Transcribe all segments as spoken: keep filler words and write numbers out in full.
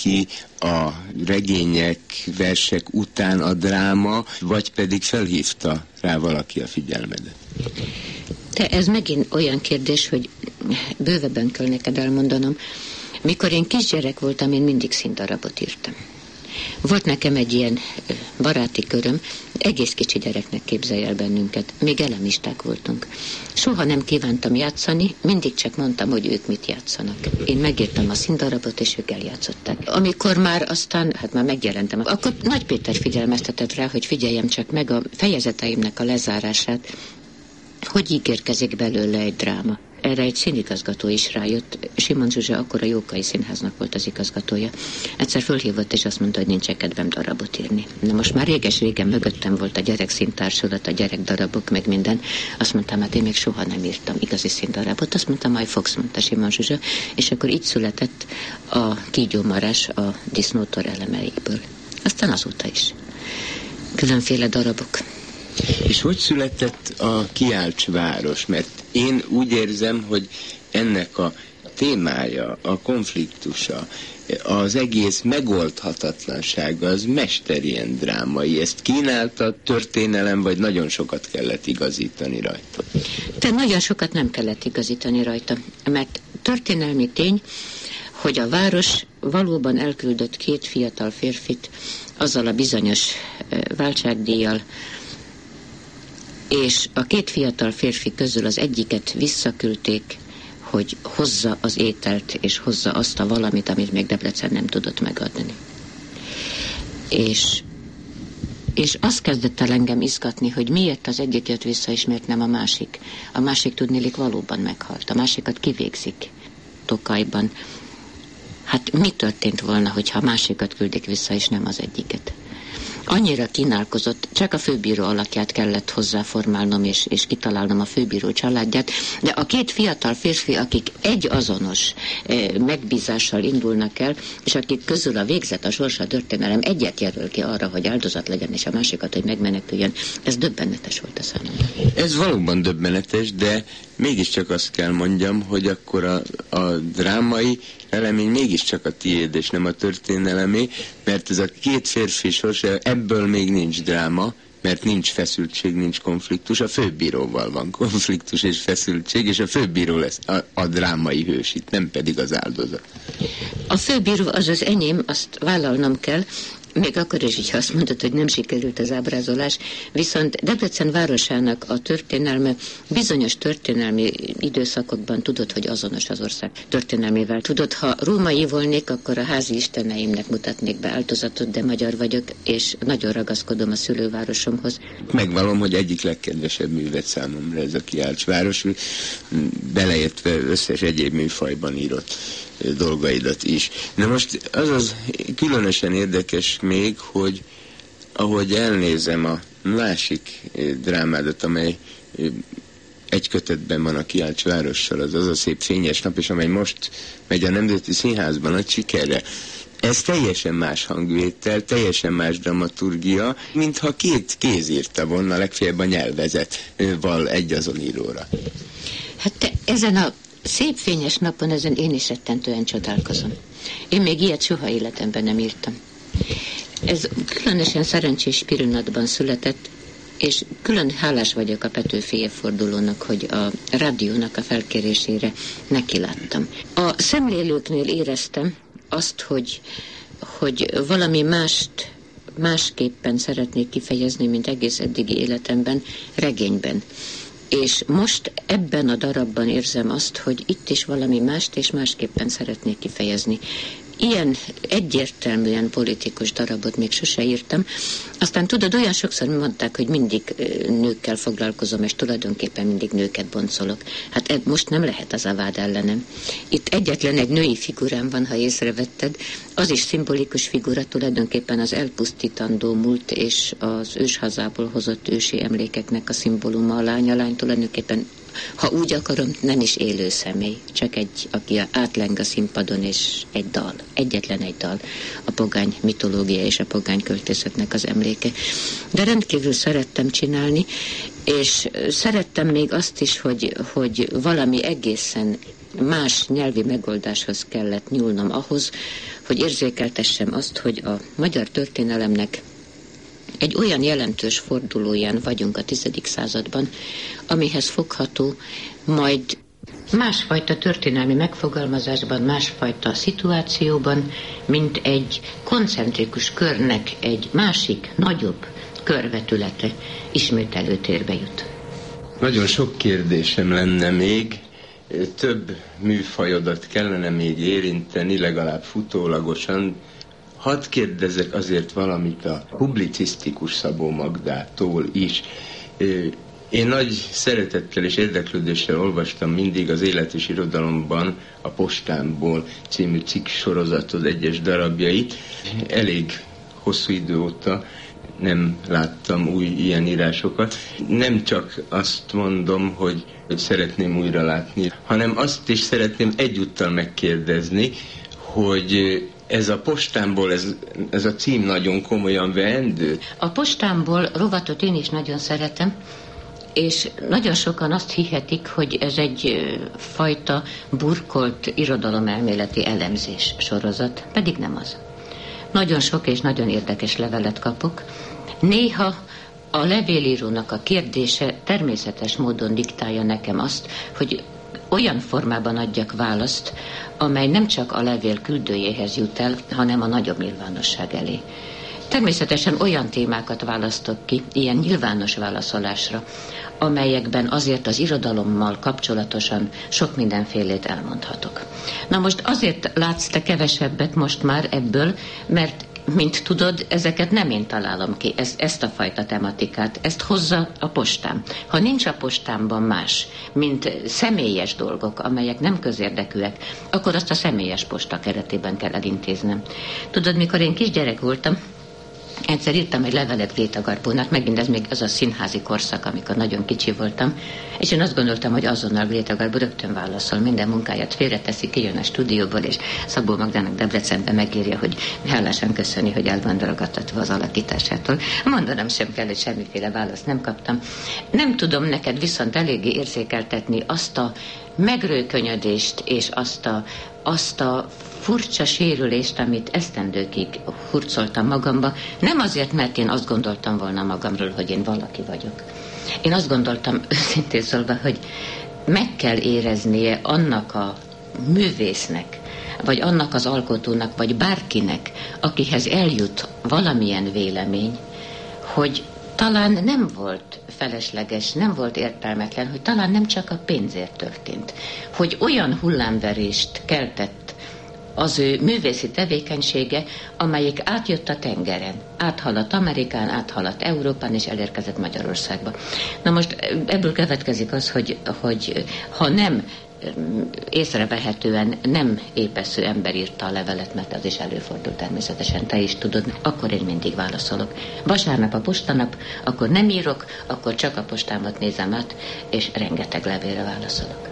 ki a regények, versek után a dráma, vagy pedig felhívta rá valaki a figyelmedet? De ez megint olyan kérdés, hogy bővebben kell neked elmondanom. Mikor én kisgyerek voltam, én mindig színdarabot írtam. Volt nekem egy ilyen baráti köröm, egész kicsi gyereknek képzelj el bennünket, még elemisták voltunk. Soha nem kívántam játszani, mindig csak mondtam, hogy ők mit játszanak. Én megírtam a színdarabot, és ők eljátszották. Amikor már aztán, hát már megjelentem, akkor Nagy Péter figyelmeztetett rá, hogy figyeljem csak meg a fejezeteimnek a lezárását, hogy ígérkezik belőle egy dráma. Erre egy színigazgató is rájött. Simon Zsuzsa akkor a Jókai Színháznak volt az igazgatója. Egyszer fölhívott, és azt mondta, hogy nincs kedvem darabot írni. Na most már réges-régen mögöttem volt a gyerekszíntársulat, a gyerekdarabok, meg minden. Azt mondtam, hát én még soha nem írtam igazi színdarabot. Azt mondta, majd fogsz, mondta Simon Zsuzsa. És akkor így született a Kígyómarás a Disznótor elemeiből. Aztán azóta is. Különféle darabok. És hogy született a Kiálts város? Mert én úgy érzem, hogy ennek a témája, a konfliktusa, az egész megoldhatatlansága, az mesterien drámai. Ezt kínálta a történelem, vagy nagyon sokat kellett igazítani rajta? De nagyon sokat nem kellett igazítani rajta, mert történelmi tény, hogy a város valóban elküldött két fiatal férfit azzal a bizonyos váltságdíjjal, és a két fiatal férfi közül az egyiket visszaküldték, hogy hozza az ételt, és hozza azt a valamit, amit még Debrecen nem tudott megadni. És, és azt kezdett el engem izgatni, hogy miért az egyik jött vissza, és miért nem a másik. A másik tudniillik valóban meghalt. A másikat kivégzik Tokajban. Hát mi történt volna, hogyha a másikat küldik vissza, és nem az egyiket? Annyira kínálkozott, csak a főbíró alakját kellett hozzáformálnom, és, és kitalálnom a főbíró családját, de a két fiatal férfi, akik egy azonos eh, megbízással indulnak el, és akik közül a végzet, a sorsa, a történelem egyet jelöl ki arra, hogy áldozat legyen, és a másikat, hogy megmeneküljön, ez döbbenetes volt a számomra. Ez valóban döbbenetes, de mégiscsak azt kell mondjam, hogy akkor a, a drámai elemény mégiscsak a tiéd, és nem a történelemé, mert ez a két férfi sorsa, ebből még nincs dráma, mert nincs feszültség, nincs konfliktus, a főbíróval van konfliktus és feszültség, és a főbíró lesz a, a drámai hős itt, nem pedig az áldozat. A főbíró az az enyém, azt vállalnom kell, még akkor is így azt mondod, hogy nem sikerült az ábrázolás, viszont Debrecen városának a történelme bizonyos történelmi időszakokban tudod, hogy azonos az ország történelmével. Tudod, ha római volnék, akkor a házi isteneimnek mutatnék be áldozatot, de magyar vagyok, és nagyon ragaszkodom a szülővárosomhoz. Megvallom, hogy egyik legkedvesebb művet számomra ez a Kiálts város, beleértve összes egyéb műfajban írott dolgaidat is. Na most az az különösen érdekes még, hogy ahogy elnézem a másik drámádat, amely egy kötetben van a Kiálts várossal, az az a szép fényes nap, és amely most megy a Nemzeti Színházban nagy sikerre. Ez teljesen más hangvétel, teljesen más dramaturgia, mintha két kéz írta volna, legfeljebb a nyelvezet val egy azon íróra. Hát te ezen a szép fényes napon, ezen én is rettentően csodálkozom. Én még ilyet soha életemben nem írtam. Ez különösen szerencsés pillanatban született, és külön hálás vagyok a Petőfi évfordulónak, hogy a rádiónak a felkérésére nekiláttam. A szemlélőknél éreztem azt, hogy, hogy valami mást, másképpen szeretnék kifejezni, mint egész eddigi életemben, regényben. És most ebben a darabban érzem azt, hogy itt is valami mást és másképpen szeretnék kifejezni. Ilyen egyértelműen politikus darabot még sose írtam. Aztán tudod, olyan sokszor mondták, hogy mindig nőkkel foglalkozom, és tulajdonképpen mindig nőket boncolok. Hát most nem lehet az a vád ellenem. Itt egyetlen egy női figurám van, ha észrevetted. Az is szimbolikus figura, tulajdonképpen az elpusztítandó múlt és az őshazából hozott ősi emlékeknek a szimbóluma. A lány, a lány tulajdonképpen, ha úgy akarom, nem is élő személy, csak egy, aki átleng a színpadon, és egy dal, egyetlen egy dal, a pogány mitológia és a pogány költészetnek az emléke. De rendkívül szerettem csinálni, és szerettem még azt is, hogy, hogy valami egészen más nyelvi megoldáshoz kellett nyúlnom ahhoz, hogy érzékeltessem azt, hogy a magyar történelemnek egy olyan jelentős fordulóján vagyunk a tizedik században, amihez fogható majd másfajta történelmi megfogalmazásban, másfajta szituációban, mint egy koncentrikus körnek egy másik, nagyobb körvetülete ismét előtérbe jut. Nagyon sok kérdésem lenne még, több műfajodat kellene még érinteni, legalább futólagosan. Hadd kérdezek azért valamit a publicisztikus Szabó Magdától is. Én nagy szeretettel és érdeklődéssel olvastam mindig az Élet és Irodalomban a Postámból című cikk sorozatod egyes darabjait. Elég hosszú idő óta nem láttam új ilyen írásokat. Nem csak azt mondom, hogy, hogy szeretném újra látni, hanem azt is szeretném egyúttal megkérdezni, hogy ez a Postámból, ez, ez a cím nagyon komolyan veendő. A Postámból rovatot én is nagyon szeretem, és nagyon sokan azt hihetik, hogy ez egy fajta burkolt irodalomelméleti elemzés sorozat, pedig nem az. Nagyon sok és nagyon érdekes levelet kapok. Néha a levélírónak a kérdése természetes módon diktálja nekem azt, hogy olyan formában adjak választ, amely nem csak a levél küldőjéhez jut el, hanem a nagyobb nyilvánosság elé. Természetesen olyan témákat választok ki, ilyen nyilvános válaszolásra, amelyekben azért az irodalommal kapcsolatosan sok mindenfélét elmondhatok. Na most azért látsz te kevesebbet most már ebből, mert mint tudod, ezeket nem én találom ki, ez, ezt a fajta tematikát, ezt hozza a Postám. Ha nincs a Postámban más, mint személyes dolgok, amelyek nem közérdekűek, akkor azt a személyes posta keretében kell elintéznem. Tudod, mikor én kisgyerek voltam, egyszer írtam egy levelet Gréta Garbónak, megint ez még az a színházi korszak, amikor nagyon kicsi voltam, és én azt gondoltam, hogy azonnal Gréta Garbó rögtön válaszol, minden munkáját félreteszi, kijön a stúdióból, és Szabó Magdának Debrecenben megírja, hogy hálásan köszöni, hogy el van ragadtatva az alakításától. Mondanom sem kell, hogy semmiféle választ nem kaptam. Nem tudom neked viszont eléggé érzékeltetni azt a megrőkönyödést és azt a, azt a furcsa sérülést, amit esztendőkig hurcoltam magamba, nem azért, mert én azt gondoltam volna magamról, hogy én valaki vagyok. Én azt gondoltam, őszintén szólva, hogy meg kell éreznie annak a művésznek, vagy annak az alkotónak, vagy bárkinek, akihez eljut valamilyen vélemény, hogy talán nem volt felesleges, nem volt értelmetlen, hogy talán nem csak a pénzért történt. Hogy olyan hullámverést keltett az ő művészi tevékenysége, amelyik átjött a tengeren, áthaladt Amerikán, áthaladt Európán, és elérkezett Magyarországba. Na most ebből következik az, hogy, hogy ha nem észrevehetően nem épesző ember írta a levelet, mert az is előfordul természetesen, te is tudod, akkor én mindig válaszolok. Vasárnap a postanap, akkor nem írok, akkor csak a postámat nézem át, és rengeteg levélre válaszolok.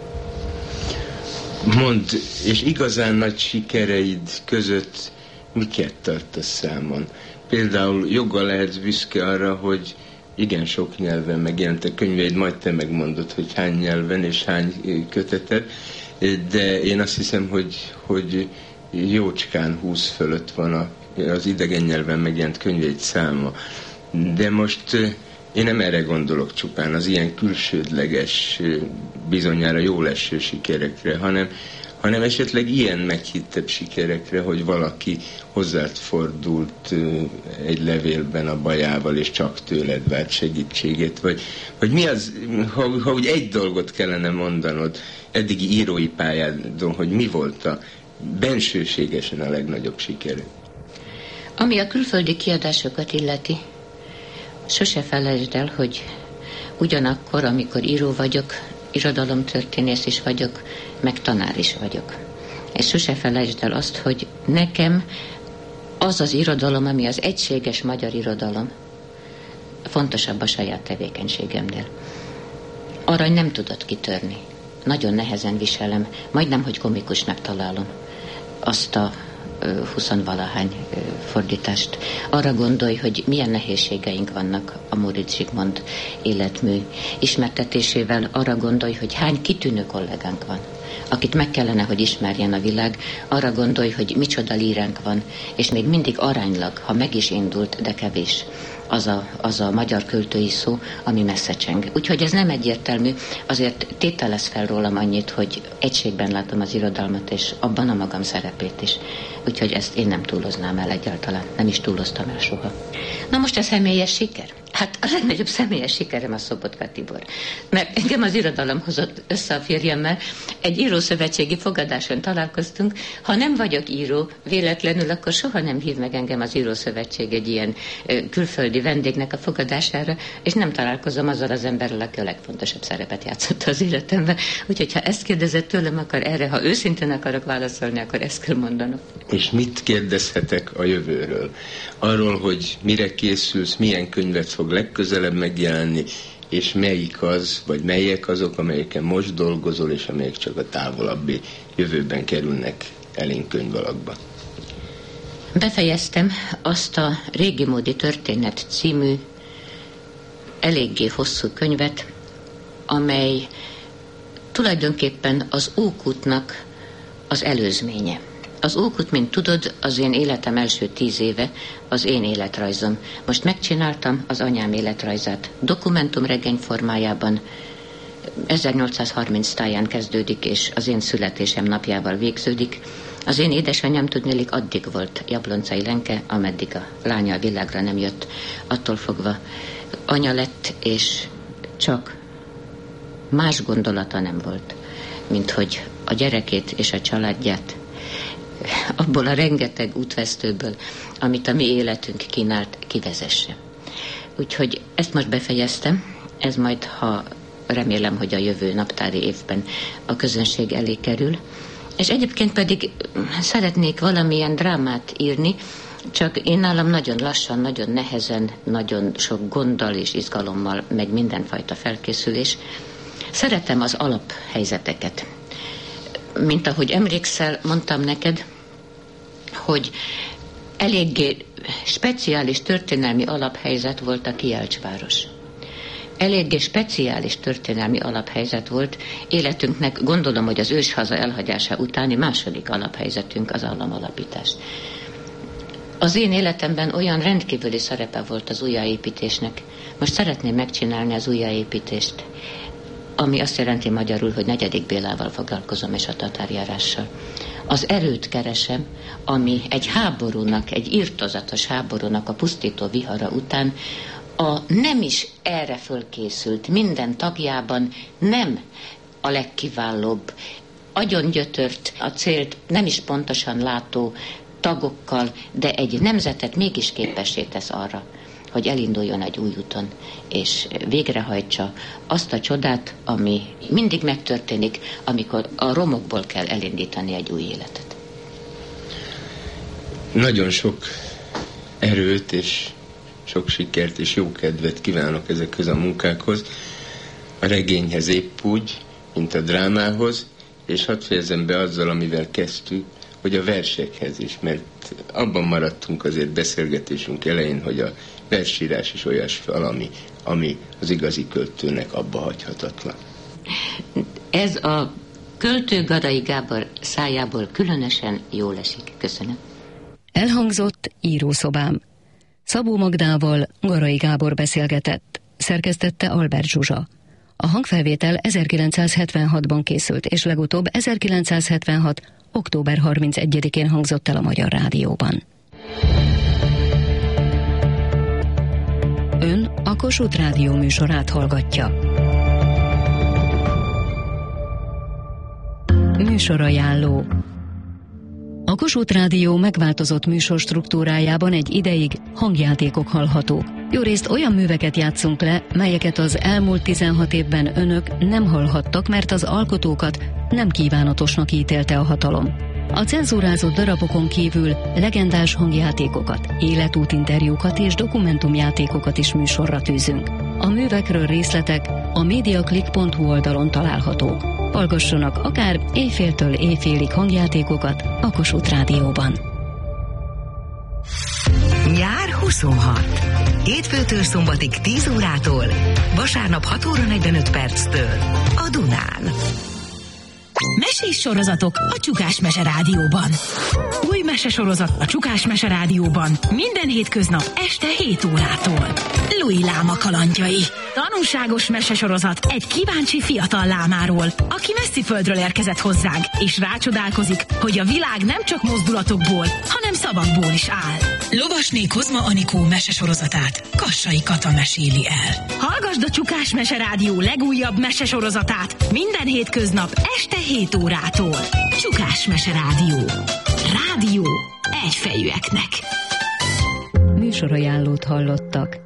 Mondd, és igazán nagy sikereid között miket tartasz számon? Például joggal lehetsz büszke arra, hogy igen sok nyelven megjelentek könyveid, majd te megmondod, hogy hány nyelven és hány köteted, de én azt hiszem, hogy, hogy jócskán húsz fölött van a, az idegen nyelven megjelent könyveid száma. De most én nem erre gondolok csupán, az ilyen külsődleges, bizonyára jól eső sikerekre, hanem, hanem esetleg ilyen meghittebb sikerekre, hogy valaki hozzád fordult egy levélben a bajával, és csak tőled várt segítségét, vagy, vagy mi az, ha, ha úgy egy dolgot kellene mondanod eddigi írói pályádon, hogy mi volt a bensőségesen a legnagyobb siker? Ami a külföldi kiadásokat illeti, sose felejtsd el, hogy ugyanakkor, amikor író vagyok, irodalomtörténész is vagyok, meg tanár is vagyok. És sose felejtsd el azt, hogy nekem az az irodalom, ami az egységes magyar irodalom, fontosabb a saját tevékenységemnél. Arany nem tudott kitörni. Nagyon nehezen viselem, majdnem, hogy komikusnak találom azt a huszonvalahány fordítást. Arra gondolj, hogy milyen nehézségeink vannak a Móricz Zsigmond életmű ismertetésével, arra gondolj, hogy hány kitűnő kollégánk van. akit meg kellene, hogy ismerjen a világ, arra gondolj, hogy micsoda líránk van, és még mindig aránylag, ha meg is indult, de kevés. Az a, az a magyar költői szó, ami messze cseng. Úgyhogy ez nem egyértelmű, azért tételez fel rólam annyit, hogy egységben látom az irodalmat, és abban a magam szerepét is. Úgyhogy ezt én nem túloznám el egyáltalán, nem is túloztam el soha. Na most a személyes siker? Hát a legnagyobb személyes sikerem a Szobotka Tibor. Mert engem az irodalom hozott össze a férjemmel, egy írószövetségi fogadáson találkoztunk. Ha nem vagyok író véletlenül, akkor soha nem hív meg engem az írószövetség egy ilyen ö, külföldi vendégnek a fogadására, és nem találkozom azzal az emberrel, aki a legfontosabb szerepet játszotta az életemben. Úgyhogy ha ezt kérdezett tőlem, akkor erre, ha őszintén akarok válaszolni, akkor ezt kell mondanom. És mit kérdezhetek a jövőről? Arról, hogy mire készülsz, milyen könyvet fog legközelebb megjelenni, és melyik az, vagy melyek azok, amelyeken most dolgozol, és amelyek csak a távolabbi jövőben kerülnek elénk könyvalakba. Befejeztem azt a Régi módi történet című eléggé hosszú könyvet, amely tulajdonképpen az Ókutnak az előzménye. Az Ókut, mint tudod, az én életem első tíz éve, az én életrajzom. Most megcsináltam az anyám életrajzát. Dokumentumregény formájában ezernyolcszázharminc táján kezdődik, és az én születésem napjával végződik. Az én édesanyám tudnélik addig volt Jabloncai Lenke, ameddig a lánya a világra nem jött. Attól fogva anya lett, és csak más gondolata nem volt, mint hogy a gyerekét és a családját abból a rengeteg útvesztőből, amit a mi életünk kínált, kivezesse. Úgyhogy ezt most befejeztem, ez majd, ha remélem, hogy a jövő naptári évben a közönség elé kerül. És egyébként pedig szeretnék valamilyen drámát írni, csak én nálam nagyon lassan, nagyon nehezen, nagyon sok gonddal és izgalommal megy mindenfajta felkészülés. Szeretem az alaphelyzeteket. Mint ahogy emlékszel, mondtam neked, hogy eléggé speciális történelmi alaphelyzet volt a Kijelcsváros. Eléggé speciális történelmi alaphelyzet volt életünknek, gondolom, hogy az őshaza elhagyása utáni második alaphelyzetünk az államalapítás. Az én életemben olyan rendkívüli szerepe volt az újjáépítésnek. Most szeretném megcsinálni az újjáépítést, ami azt jelenti magyarul, hogy negyedik Bélával foglalkozom, és a tatárjárással. Az erőt keresem, ami egy háborúnak, egy irtózatos háborúnak a pusztító vihara után a nem is erre fölkészült, minden tagjában nem a legkiválóbb, agyongyötört, a célt nem is pontosan látó tagokkal, de egy nemzetet mégis képessé tesz arra, hogy elinduljon egy új úton, és végrehajtsa azt a csodát, ami mindig megtörténik, amikor a romokból kell elindítani egy új életet. Nagyon sok erőt és sok sikert és jó kedvet kívánok ezekhez a munkákhoz. A regényhez épp úgy, mint a drámához, és hadd fejezem be azzal, amivel kezdtük, hogy a versekhez is, mert abban maradtunk azért beszélgetésünk elején, hogy a versírás is olyas valami, ami az igazi költőnek abba hagyhatatlan. Ez a költő Garai Gábor szájából különösen jól esik. Köszönöm. Elhangzott Írószobám. Szabó Magdával Garai Gábor beszélgetett, szerkesztette Albert Zsuzsa. A hangfelvétel ezerkilencszázhetvenhatban készült, és legutóbb ezerkilencszázhetvenhat. október harmincegyedikén hangzott el a Magyar Rádióban. Ön a Kossuth Rádió műsorát hallgatja. Műsorajánló. A Kossuth Rádió megváltozott műsor struktúrájában egy ideig hangjátékok hallhatók. Jórészt olyan műveket játszunk le, melyeket az elmúlt tizenhat évben önök nem hallhattak, mert az alkotókat nem kívánatosnak ítélte a hatalom. A cenzúrázott darabokon kívül legendás hangjátékokat, életútinterjúkat és dokumentumjátékokat is műsorra tűzünk. A művekről részletek a mediaclick pont hu oldalon találhatók. Hallgassanak akár éjféltől éjfélig hangjátékokat a Kossuth Rádióban. Nyár huszonhat. Hétfőtől szombatig tíz órától, vasárnap hat óra negyvenöt perctől a Dunán. Mesés sorozatok a Csukás Mese Rádióban. Új mesesorozat a Csukás Mese Rádióban minden hétköznap este hét órától. Louis Láma kalandjai. Tanulságos mesesorozat egy kíváncsi fiatal lámáról, aki messzi földről érkezett hozzánk, és rácsodálkozik, hogy a világ nem csak mozdulatokból, hanem szavakból is áll. Lovasné Kozma Anikó mesesorozatát Kassai Kata meséli el. Hallgasd a Csukás Mese Rádió legújabb mesesorozatát minden hétköznap este hét órától. Csukás Mese Rádió. Rádió egyfejűeknek. Műsorajánlót hallottak.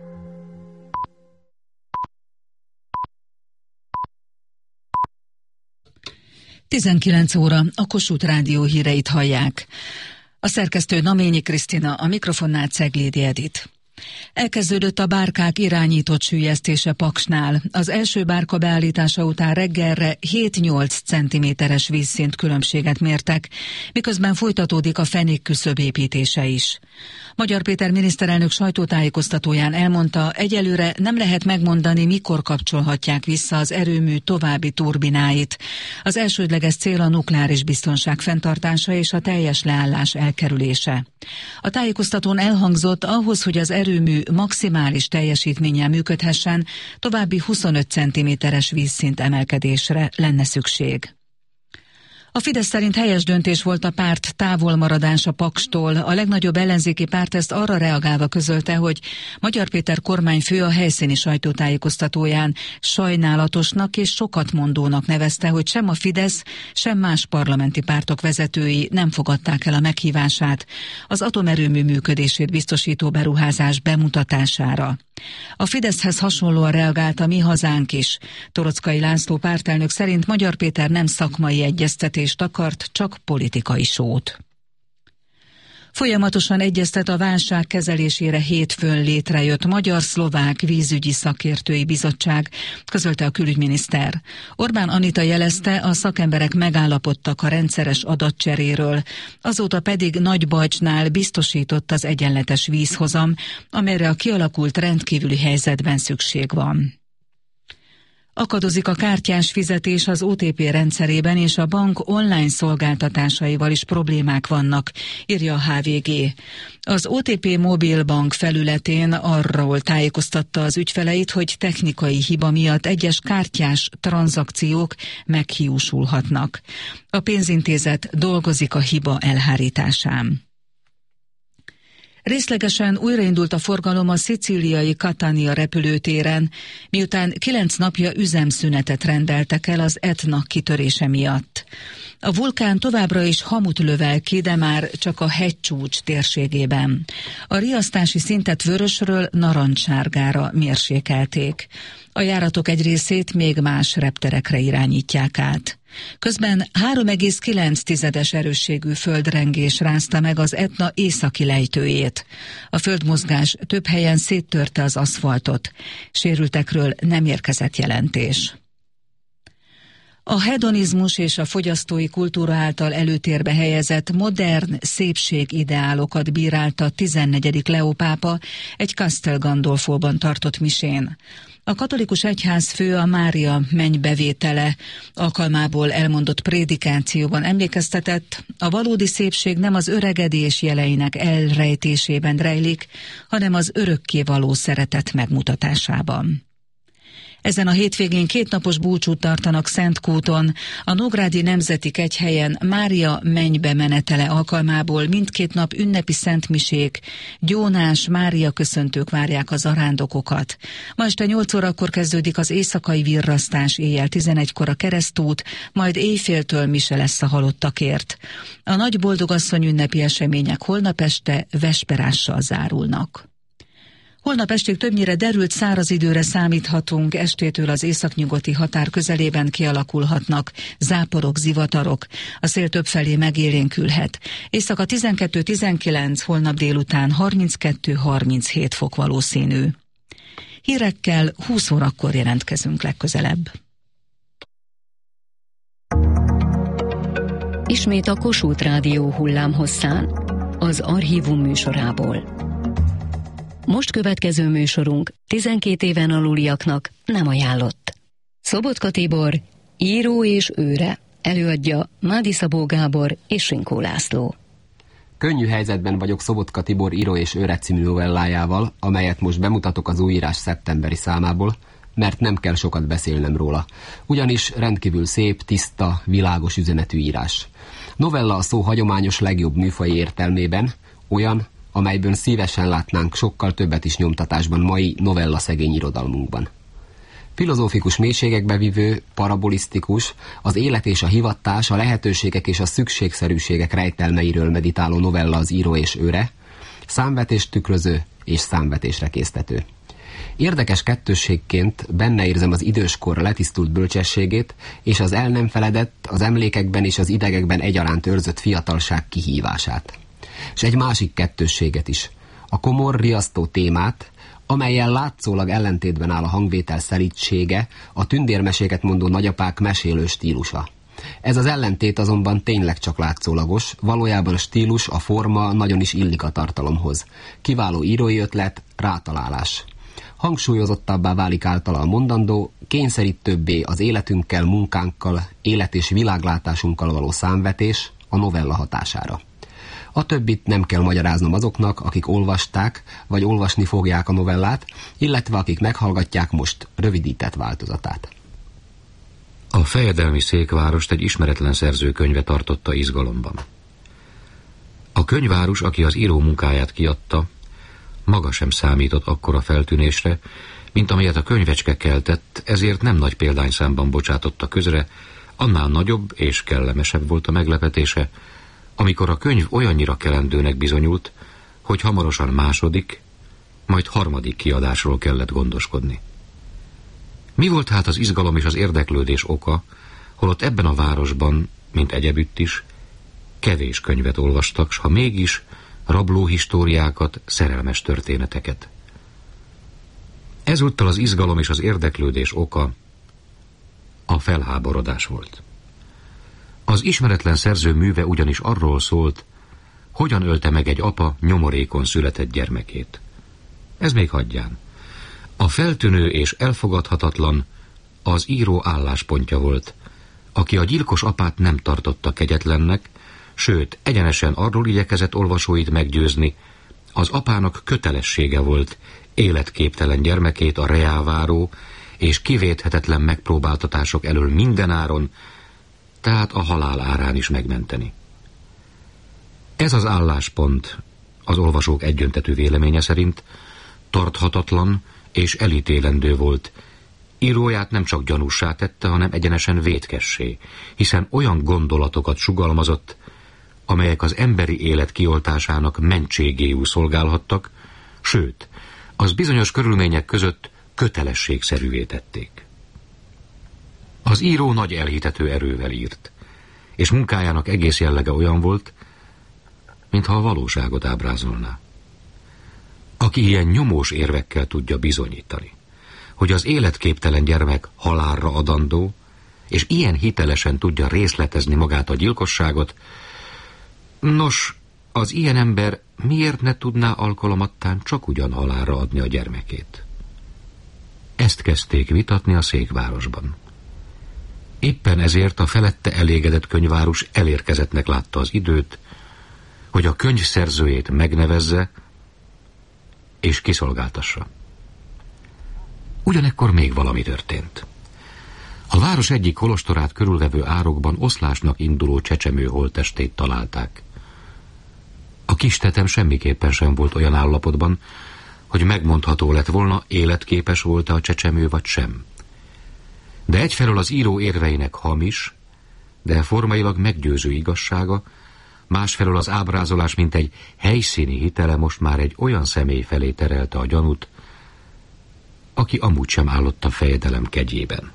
tizenkilenc óra, a Kossuth Rádió híreit hallják. A szerkesztő Naményi Krisztina, a mikrofonnál Ceglédi Edit. Elkezdődött a bárkák irányított süllyesztése Paksnál. Az első bárka beállítása után reggelre hét-nyolc centiméteres vízszint különbséget mértek, miközben folytatódik a fenék küszöb építése is. Magyar Péter miniszterelnök sajtótájékoztatóján elmondta, egyelőre nem lehet megmondani, mikor kapcsolhatják vissza az erőmű további turbináit. Az elsődleges cél a nukleáris biztonság fenntartása és a teljes leállás elkerülése. A tájékoztatón elhangzott, ahhoz, hogy az erőmű maximális teljesítménnyel működhessen, további huszonöt centiméteres vízszint emelkedésre lenne szükség. A Fidesz szerint helyes döntés volt a párt távolmaradása Pakstól. A legnagyobb ellenzéki párt ezt arra reagálva közölte, hogy Magyar Péter kormányfő a helyszíni sajtótájékoztatóján sajnálatosnak és sokatmondónak nevezte, hogy sem a Fidesz, sem más parlamenti pártok vezetői nem fogadták el a meghívását az atomerőmű működését biztosító beruházás bemutatására. A Fideszhez hasonlóan reagált a Mi Hazánk is. Toroczkai László pártelnök szerint Magyar Péter nem szakmai egyeztetést akart, csak politikai sót. Folyamatosan egyeztet a válság kezelésére hétfőn létrejött Magyar-Szlovák Vízügyi Szakértői Bizottság, közölte a külügyminiszter. Orbán Anita jelezte, a szakemberek megállapodtak a rendszeres adatcseréről, azóta pedig Nagybajcsnál biztosított az egyenletes vízhozam, amelyre a kialakult rendkívüli helyzetben szükség van. Akadozik a kártyás fizetés az o té pé rendszerében, és a bank online szolgáltatásaival is problémák vannak, írja a há vé gé. Az o té pé mobilbank felületén arról tájékoztatta az ügyfeleit, hogy technikai hiba miatt egyes kártyás tranzakciók meghiúsulhatnak. A pénzintézet dolgozik a hiba elhárításán. Részlegesen újraindult a forgalom a szicíliai Catania repülőtéren, miután kilenc napja üzemszünetet rendeltek el az Etna kitörése miatt. A vulkán továbbra is hamut lövel ki, de már csak a hegycsúcs térségében. A riasztási szintet vörösről narancssárgára mérsékelték. A járatok egy részét még más repterekre irányítják át. Közben három egész kilenc tizedes erősségű földrengés rázta meg az Etna északi lejtőjét. A földmozgás több helyen széttörte az aszfaltot. Sérültekről nem érkezett jelentés. A hedonizmus és a fogyasztói kultúra által előtérbe helyezett modern szépségideálokat bírálta a tizennegyedik Leó pápa egy Castel Gandolfóban tartott misén. A katolikus egyházfő a Mária mennybevétele alkalmából elmondott prédikációban emlékeztetett, a valódi szépség nem az öregedés jeleinek elrejtésében rejlik, hanem az örökkévaló szeretet megmutatásában. Ezen a hétvégén kétnapos búcsút tartanak Szentkúton. A Nógrádi Nemzeti Kegyhelyen Mária mennybe menetele alkalmából mindkét nap ünnepi szentmisék, gyónás, Mária köszöntők várják a zarándokokat. Ma este nyolc órakor kezdődik az éjszakai virrasztás, éjjel tizenegykor a keresztút, majd éjféltől mise lesz a halottakért. A Nagy Boldogasszony ünnepi események holnap este vesperással zárulnak. Holnap estig többnyire derült száraz időre számíthatunk, estétől az északnyugati határ közelében kialakulhatnak záporok, zivatarok, a szél többfelé megélénkülhet. Éjszaka tizenkettő tizenkilenc, holnap délután harminckettő harminchét fok valószínű. Hírekkel húsz órakor jelentkezünk legközelebb. Ismét a Kossuth Rádió hullámhosszán, az Archívum műsorából. Most következő műsorunk tizenkét éven aluliaknak nem ajánlott. Szobotka Tibor, író és őre, Előadja Mádi Szabó Gábor és Sinkó László. Könnyű helyzetben vagyok Szobotka Tibor író és őre című novellájával, amelyet most bemutatok az újírás szeptemberi számából, mert nem kell sokat beszélnem róla. Ugyanis rendkívül szép, tiszta, világos üzenetű írás. Novella a szó hagyományos legjobb műfaji értelmében, olyan, amelyből szívesen látnánk sokkal többet is nyomtatásban mai novella szegény irodalmunkban. Filozófikus mélységekbe vívő, parabolisztikus, az élet és a hivatás, a lehetőségek és a szükségszerűségek rejtelmeiről meditáló novella az író és őre, számvetést tükröző és számvetésre késztető. Érdekes kettősségként benne érzem az időskor letisztult bölcsességét és az el nem feledett, az emlékekben és az idegekben egyaránt őrzött fiatalság kihívását. És egy másik kettősséget is, a komor, riasztó témát, amellyel látszólag ellentétben áll a hangvétel szelídsége, a tündérmeséket mondó nagyapák mesélő stílusa. Ez az ellentét azonban tényleg csak látszólagos, valójában a stílus, a forma nagyon is illik a tartalomhoz. Kiváló írói ötlet, rátalálás. Hangsúlyozottabbá válik általa a mondandó, kényszerítőbbé az életünkkel, munkánkkal, élet- és világlátásunkkal való számvetés a novella hatására. A többit nem kell magyaráznom azoknak, akik olvasták, vagy olvasni fogják a novellát, illetve akik meghallgatják most rövidített változatát. A fejedelmi székvárost egy ismeretlen szerző könyve tartotta izgalomban. A könyvárus, aki az író munkáját kiadta, maga sem számított akkora feltűnésre, mint amelyet a könyvecske keltett, ezért nem nagy példányszámban bocsátotta közre, annál nagyobb és kellemesebb volt a meglepetése, amikor a könyv olyannyira kelendőnek bizonyult, hogy hamarosan második, majd harmadik kiadásról kellett gondoskodni. Mi volt hát az izgalom és az érdeklődés oka, holott ebben a városban, mint egyebütt is, kevés könyvet olvastak, s ha mégis rablóhistóriákat, szerelmes történeteket. Ezúttal az izgalom és az érdeklődés oka a felháborodás volt. Az ismeretlen szerző műve ugyanis arról szólt, hogyan ölte meg egy apa nyomorékon született gyermekét. Ez még hagyján. A feltűnő és elfogadhatatlan az író álláspontja volt, aki a gyilkos apát nem tartotta kegyetlennek, sőt, egyenesen arról igyekezett olvasóit meggyőzni, az apának kötelessége volt életképtelen gyermekét a reáváró és kivéthetetlen megpróbáltatások elől mindenáron, tehát a halál árán is megmenteni. Ez az álláspont az olvasók egyöntetű véleménye szerint tarthatatlan és elítélendő volt. Íróját nem csak gyanússá tette, hanem egyenesen vétkessé, hiszen olyan gondolatokat sugalmazott, amelyek az emberi élet kioltásának mentségéül szolgálhattak, sőt, az bizonyos körülmények között kötelességszerűvé tették. Az író nagy elhitető erővel írt, és munkájának egész jellege olyan volt, mintha a valóságot ábrázolná. Aki ilyen nyomós érvekkel tudja bizonyítani, hogy az életképtelen gyermek halálra adandó, és ilyen hitelesen tudja részletezni magát a gyilkosságot, nos, az ilyen ember miért ne tudná alkalomattán csak ugyan halálra adni a gyermekét? Ezt kezdték vitatni a székvárosban. Éppen ezért a felette elégedett könyvárus elérkezettnek látta az időt, hogy a könyv szerzőjét megnevezze és kiszolgáltassa. Ugyanekkor még valami történt. A város egyik kolostorát körülvevő árokban oszlásnak induló csecsemő holttestét találták. A kis tetem semmiképpen sem volt olyan állapotban, hogy megmondható lett volna, életképes volt-e a csecsemő vagy sem. De egyfelől az író érveinek hamis, de formailag meggyőző igazsága, másfelől az ábrázolás, mint egy helyszíni hitele most már egy olyan személy felé terelte a gyanút, aki amúgy sem állott a fejedelem kegyében.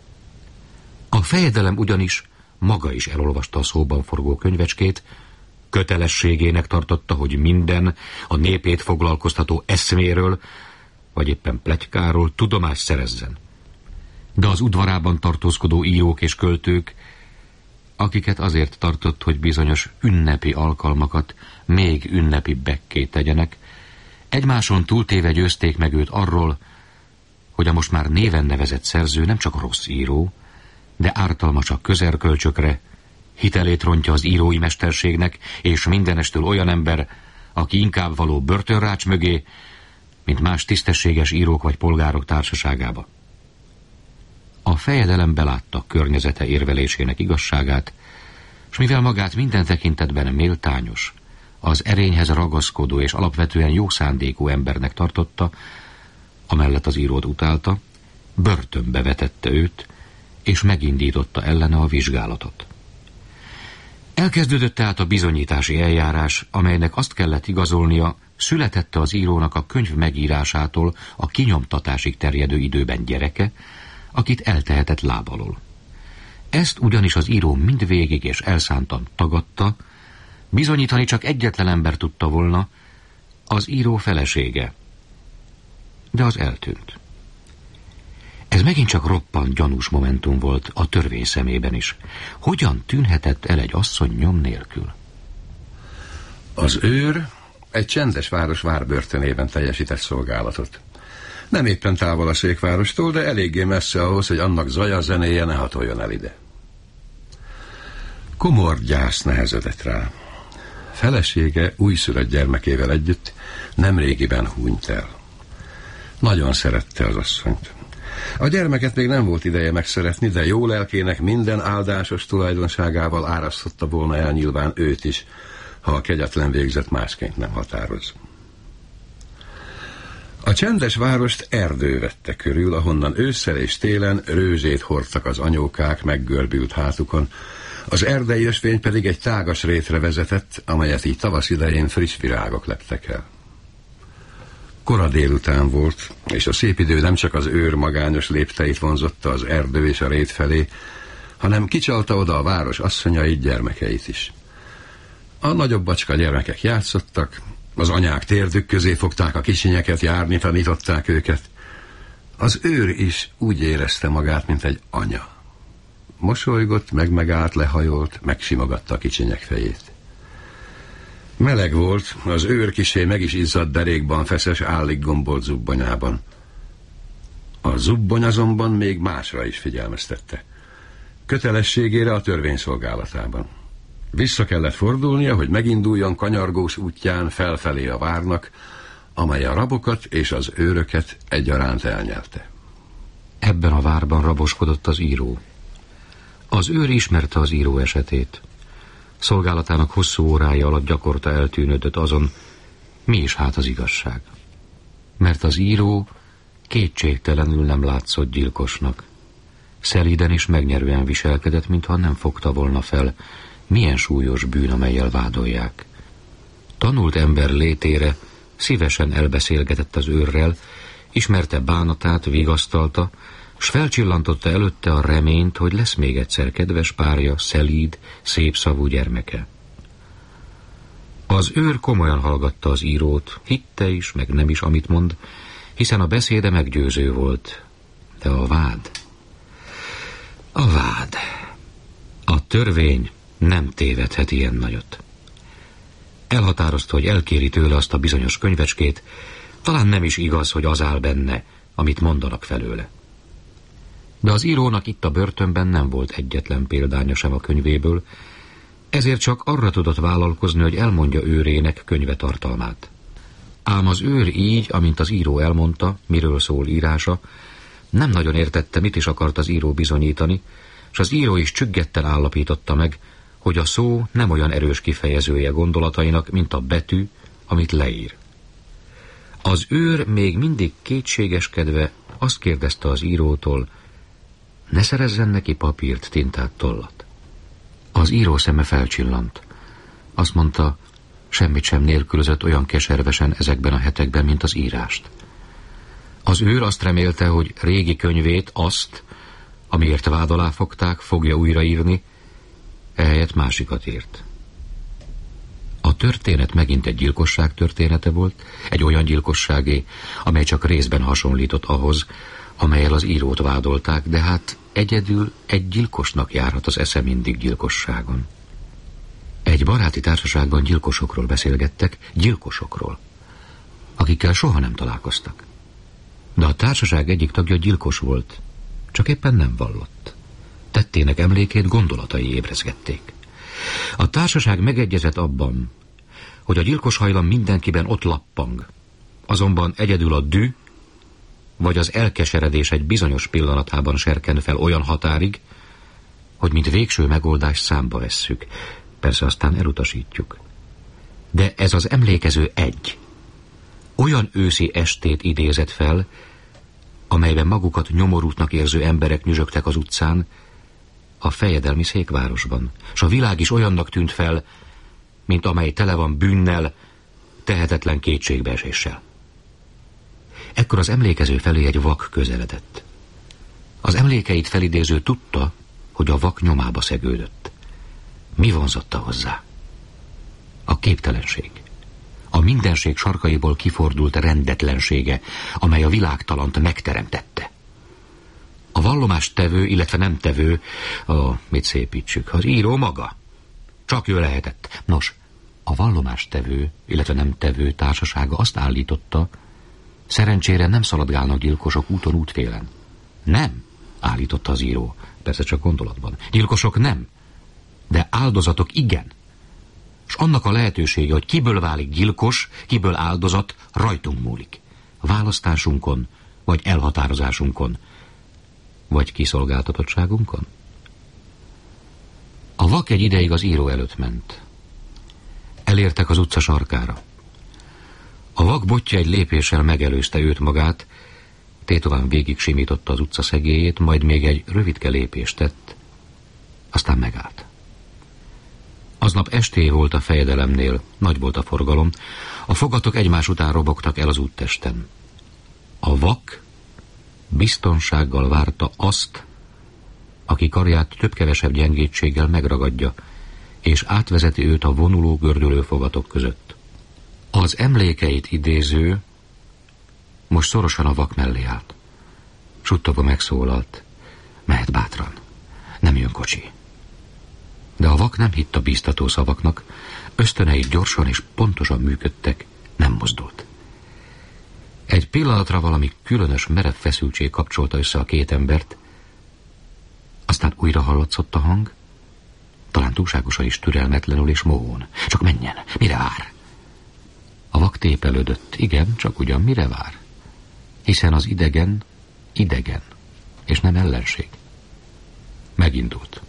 A fejedelem ugyanis maga is elolvasta a szóban forgó könyvecskét, kötelességének tartotta, hogy minden a népét foglalkoztató eszméről, vagy éppen pletykáról tudomást szerezzen. De az udvarában tartózkodó írók és költők, akiket azért tartott, hogy bizonyos ünnepi alkalmakat még ünnepibbekké tegyenek, egymáson túltéve győzték meg őt arról, hogy a most már néven nevezett szerző nem csak rossz író, de ártalma csak közerkölcsökre, hitelét rontja az írói mesterségnek, és mindenestől olyan ember, aki inkább való börtönrács mögé, mint más tisztességes írók vagy polgárok társaságába. A fejedelem belátta környezete érvelésének igazságát, s mivel magát minden tekintetben méltányos, az erényhez ragaszkodó és alapvetően jó szándékú embernek tartotta, amellett az írót utálta, börtönbe vetette őt, és megindította ellene a vizsgálatot. Elkezdődött tehát a bizonyítási eljárás, amelynek azt kellett igazolnia, születette az írónak a könyv megírásától a kinyomtatásig terjedő időben gyereke, akit eltehetett láb alól. Ezt ugyanis az író mindvégig és elszántan tagadta, bizonyítani csak egyetlen ember tudta volna, az író felesége. De az eltűnt. Ez megint csak roppant gyanús momentum volt a törvény szemében is. Hogyan tűnhetett el egy asszony nyom nélkül? Az őr egy csendes város várbörtönében teljesített szolgálatot. Nem éppen távol a székvárostól, de eléggé messze ahhoz, hogy annak zaja, zenéje ne hatoljon el ide. Komor gyász nehezedett rá. Felesége újszülött gyermekével együtt nemrégiben hunyt el. Nagyon szerette az asszonyt. A gyermeket még nem volt ideje megszeretni, de jó lelkének minden áldásos tulajdonságával árasztotta volna el nyilván őt is, ha a kegyetlen végzet másként nem határoz. A csendes várost erdő vette körül, ahonnan ősszel és télen rőzét hordtak az anyókák meggörbült hátukon, az erdei ösvény pedig egy tágas rétre vezetett, amelyet így tavasz idején friss virágok leptek el. Kora délután volt, és a szép idő nem csak az őr magányos lépteit vonzotta az erdő és a rét felé, hanem kicsalta oda a város asszonyait, gyermekeit is. A nagyobb bacska gyermekek játszottak, az anyák térdük közé fogták a kicsinyeket, járni tanították őket. Az őr is úgy érezte magát, mint egy anya. Mosolygott, megmegállt, lehajolt, megsimogatta a kicsinyek fejét. Meleg volt, az őr kissé meg is izzadt derékban feszes, állig gombolt zubbonyában. A zubbony azonban még másra is figyelmeztette. Kötelességére a törvény szolgálatában. Vissza kellett fordulnia, hogy meginduljon kanyargós útján felfelé a várnak, amely a rabokat és az őröket egyaránt elnyelte. Ebben a várban raboskodott az író. Az őr ismerte az író esetét. Szolgálatának hosszú órái alatt gyakorta eltűnődött azon, mi is hát az igazság. Mert az író kétségtelenül nem látszott gyilkosnak. Szelíden és megnyerően viselkedett, mintha nem fogta volna fel, milyen súlyos bűn, amellyel vádolják. Tanult ember létére szívesen elbeszélgetett az őrrel, ismerte bánatát, vigasztalta, s felcsillantotta előtte a reményt, hogy lesz még egyszer kedves párja, szelíd, szépszavú gyermeke. Az őr komolyan hallgatta az írót, hitte is, meg nem is, amit mond, hiszen a beszéde meggyőző volt. De a vád... A vád... A törvény nem tévedhet ilyen nagyot. Elhatározta, hogy elkéri tőle azt a bizonyos könyvecskét, talán nem is igaz, hogy az áll benne, amit mondanak felőle. De az írónak itt a börtönben nem volt egyetlen példánya sem a könyvéből, ezért csak arra tudott vállalkozni, hogy elmondja őrének könyve tartalmát. Ám az őr így, amint az író elmondta, miről szól írása, nem nagyon értette, mit is akart az író bizonyítani, és az író is csüggetten állapította meg, hogy a szó nem olyan erős kifejezője gondolatainak, mint a betű, amit leír. Az őr még mindig kétségeskedve azt kérdezte az írótól, ne szerezzen neki papírt, tintát, tollat. Az író szeme felcsillant. Azt mondta, semmit sem nélkülözött olyan keservesen ezekben a hetekben, mint az írást. Az őr azt remélte, hogy régi könyvét, azt, amiért vád alá fogták, fogja újraírni, ehelyett másikat írt. A történet megint egy gyilkosság története volt, egy olyan gyilkosságé, amely csak részben hasonlított ahhoz, amellyel az írót vádolták, de hát egyedül egy gyilkosnak járhat az esze mindig gyilkosságon. Egy baráti társaságban gyilkosokról beszélgettek, gyilkosokról, akikkel soha nem találkoztak. De a társaság egyik tagja gyilkos volt, csak éppen nem vallott. Tette tettének emlékét gondolatai ébrezgették. A társaság megegyezett abban, hogy a gyilkos hajlam mindenkiben ott lappang, azonban egyedül a dű vagy az elkeseredés egy bizonyos pillanatában serken fel olyan határig, hogy mint végső megoldás számba vesszük, persze aztán elutasítjuk. De ez az emlékező egy. Olyan őszi estét idézett fel, amelyben magukat nyomorútnak érző emberek nyüzsögtek az utcán, a fejedelmi székvárosban, s a világ is olyannak tűnt fel, mint amely tele van bűnnel, tehetetlen kétségbeeséssel. Ekkor az emlékező felé egy vak közeledett. Az emlékeit felidéző tudta, hogy a vak nyomába szegődött. Mi vonzotta hozzá? A képtelenség. A mindenség sarkaiból kifordult rendetlensége, amely a világtalant megteremtette. A vallomás tevő, illetve nem tevő, a, mit szépítsük, az író maga. Csak ő lehetett. Nos, a vallomás tevő, illetve nem tevő társasága azt állította, szerencsére nem szaladgálnak gyilkosok úton útfélen. Nem, állította az író, persze csak gondolatban. Gyilkosok nem, de áldozatok igen. És annak a lehetősége, hogy kiből válik gyilkos, kiből áldozat, rajtunk múlik. Választásunkon, vagy elhatározásunkon, vagy kiszolgáltatottságunkon. A vak egy ideig az író előtt ment. Elértek az utca sarkára. A vak botja egy lépéssel megelőzte őt magát, tétován végig simította az utca szegélyét, majd még egy rövidke lépést tett, aztán megállt. Aznap esté volt a fejedelemnél, nagy volt a forgalom, a fogatok egymás után robogtak el az úttesten. A vak biztonsággal várta azt, aki karját több-kevesebb gyengétséggel megragadja, és átvezeti őt a vonuló, gördülő fogatok között. Az emlékeit idéző most szorosan a vak mellé állt. Suttogva megszólalt: mehet bátran, nem jön kocsi. De a vak nem hitt a bíztató szavaknak, ösztönei gyorsan és pontosan működtek, nem mozdult. Egy pillanatra valami különös merev feszültség kapcsolta össze a két embert, aztán újra hallatszott a hang, talán túlságosan is türelmetlenül és mohón. Csak menjen, mire vár? A vak tépelődött. Igen, csak ugyan mire vár? Hiszen az idegen, idegen, és nem ellenség. Megindult.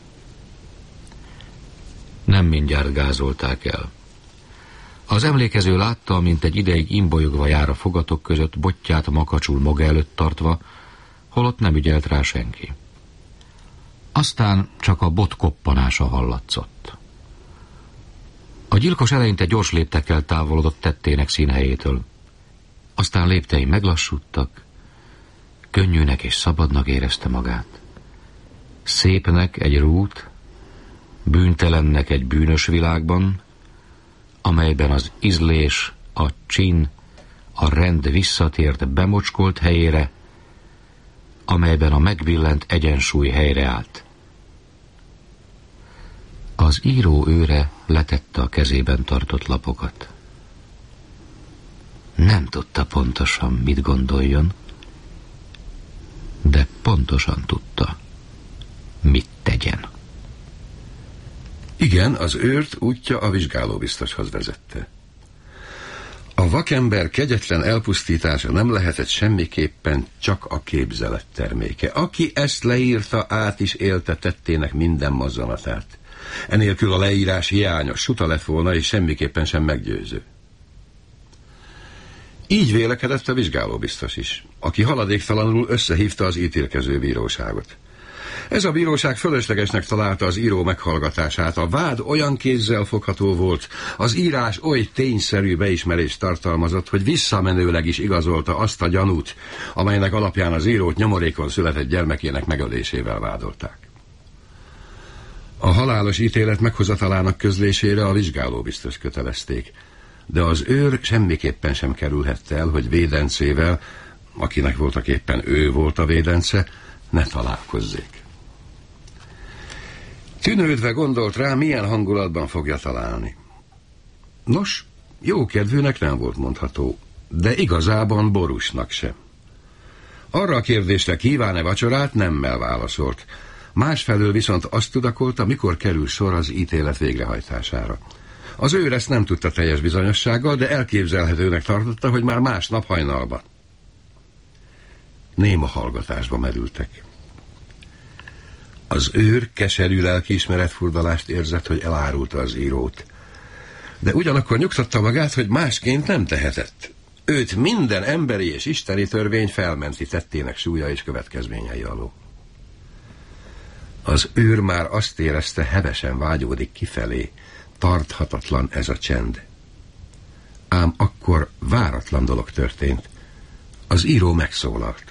Nem mindjárt gázolták el. Az emlékező látta, mint egy ideig imbolyogva jár a fogatok között, botját makacsul maga előtt tartva, holott nem ügyelt rá senki. Aztán csak a bot koppanása hallatszott. A gyilkos eleinte gyors léptekkel távolodott tettének színhelyétől. Aztán léptei meglassúdtak, könnyűnek és szabadnak érezte magát. Szépnek egy rút, bűntelennek egy bűnös világban, amelyben az ízlés, a csin, a rend visszatért bemocskolt helyére, amelyben a megvillent egyensúly helyreállt. Az író őre letette a kezében tartott lapokat. Nem tudta pontosan, mit gondoljon, de pontosan tudta, mit tegyen. Igen, az őrt útja a vizsgálóbiztoshoz vezette. A vakember kegyetlen elpusztítása nem lehetett semmiképpen csak a képzelet terméke. Aki ezt leírta, át is élte tettének minden mozzanatát. Enélkül a leírás hiányos, suta lett volna, és semmiképpen sem meggyőző. Így vélekedett a vizsgálóbiztos is, aki haladéktalanul összehívta az ítélkező bíróságot. Ez a bíróság fölöslegesnek találta az író meghallgatását. A vád olyan kézzel fogható volt, az írás oly tényszerű beismerést tartalmazott, hogy visszamenőleg is igazolta azt a gyanút, amelynek alapján az írót nyomorékon született gyermekének megölésével vádolták. A halálos ítélet meghozatalának közlésére a vizsgálóbiztos kötelezték, de az őr semmiképpen sem kerülhette el, hogy védencével, akinek voltak éppen ő volt a védence, ne találkozzék. Tűnődve gondolt rá, milyen hangulatban fogja találni. Nos, jókedvűnek nem volt mondható, de igazában borúsnak sem. Arra a kérdésre, kíván-e vacsorát, nemmel válaszolt. Másfelől viszont azt tudakolta, mikor kerül sor az ítélet végrehajtására. Az őr ezt nem tudta teljes bizonyossággal, de elképzelhetőnek tartotta, hogy már másnap hajnalban. Néma hallgatásba merültek. Az őr keserű lelkiismeretfurdalást érzett, hogy elárulta az írót. De ugyanakkor nyugtatta magát, hogy másként nem tehetett. Őt minden emberi és isteni törvény felmenti tettének súlya és következményei alól. Az őr már azt érezte, hevesen vágyódik kifelé. Tarthatatlan ez a csend. Ám akkor váratlan dolog történt. Az író megszólalt.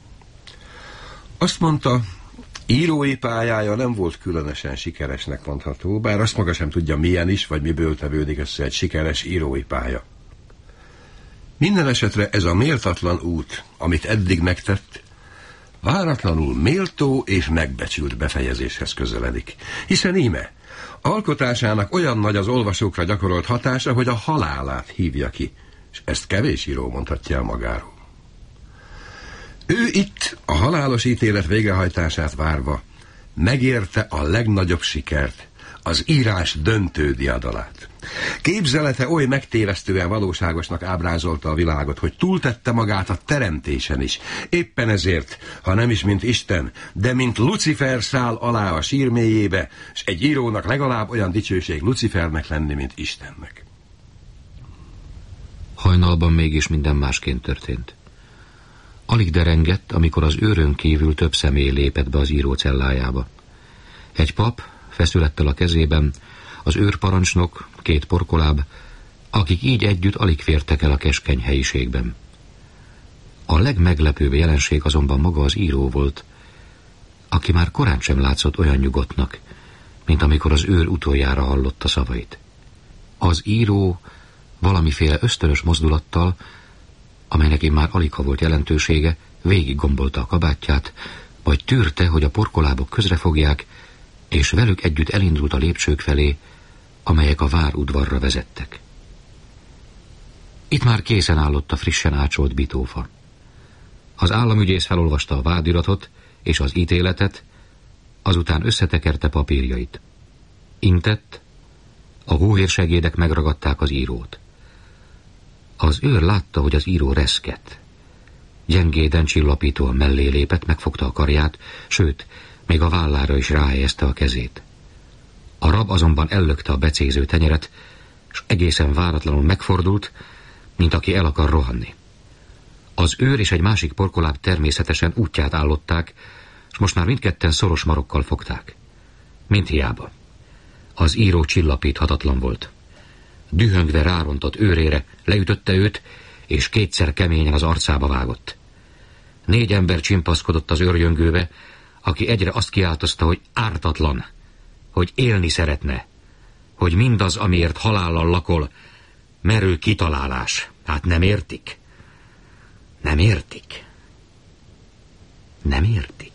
Azt mondta, írói pályája nem volt különösen sikeresnek mondható, bár azt maga sem tudja, milyen is, vagy miből tevődik össze egy sikeres írói pálya. Minden esetre ez a méltatlan út, amit eddig megtett, váratlanul méltó és megbecsült befejezéshez közeledik. Hiszen íme, alkotásának olyan nagy az olvasókra gyakorolt hatása, hogy a halálát hívja ki, és ezt kevés író mondhatja el magáról. Ő itt, a halálos ítélet végrehajtását várva, megérte a legnagyobb sikert, az írás döntő diadalát. Képzelete oly megtévesztően valóságosnak ábrázolta a világot, hogy túltette magát a teremtésen is. Éppen ezért, ha nem is mint Isten, de mint Lucifer száll alá a sír mélyébe, és egy írónak legalább olyan dicsőség Lucifernek lenni, mint Istennek. Hajnalban mégis minden másként történt. Alig derengett, amikor az őrön kívül több személy lépett be az író cellájába. Egy pap, feszülettel a kezében, az őrparancsnok, két porkoláb, akik így együtt alig fértek el a keskeny helyiségben. A legmeglepőbb jelenség azonban maga az író volt, aki már korán sem látszott olyan nyugodtnak, mint amikor az őr utoljára hallotta szavait. Az író valamiféle ösztönös mozdulattal, amelynek én már alig ha volt jelentősége, végig gombolta a kabátját, majd tűrte, hogy a porkolábok közrefogják, és velük együtt elindult a lépcsők felé, amelyek a várudvarra vezettek. Itt már készen állott a frissen ácsolt bitófa. Az államügyész felolvasta a vádiratot és az ítéletet, azután összetekerte papírjait. Intett, a hóhérsegédek megragadták az írót. Az őr látta, hogy az író reszket. Gyengéden csillapítóan mellé lépett, megfogta a karját, sőt, még a vállára is ráhelyezte a kezét. A rab azonban ellökte a becéző tenyeret, és egészen váratlanul megfordult, mint aki el akar rohanni. Az őr és egy másik porkoláb természetesen útját állották, és most már mindketten szoros marokkal fogták. Mind hiába. Az író csillapíthatatlan volt. Dühöngve rárontott őrére, leütötte őt, és kétszer keményen az arcába vágott. Négy ember csimpaszkodott az őrjöngőbe, aki egyre azt kiáltozta, hogy ártatlan, hogy élni szeretne, hogy mindaz, amiért halállal lakol, merő kitalálás. Hát nem értik? Nem értik? Nem értik?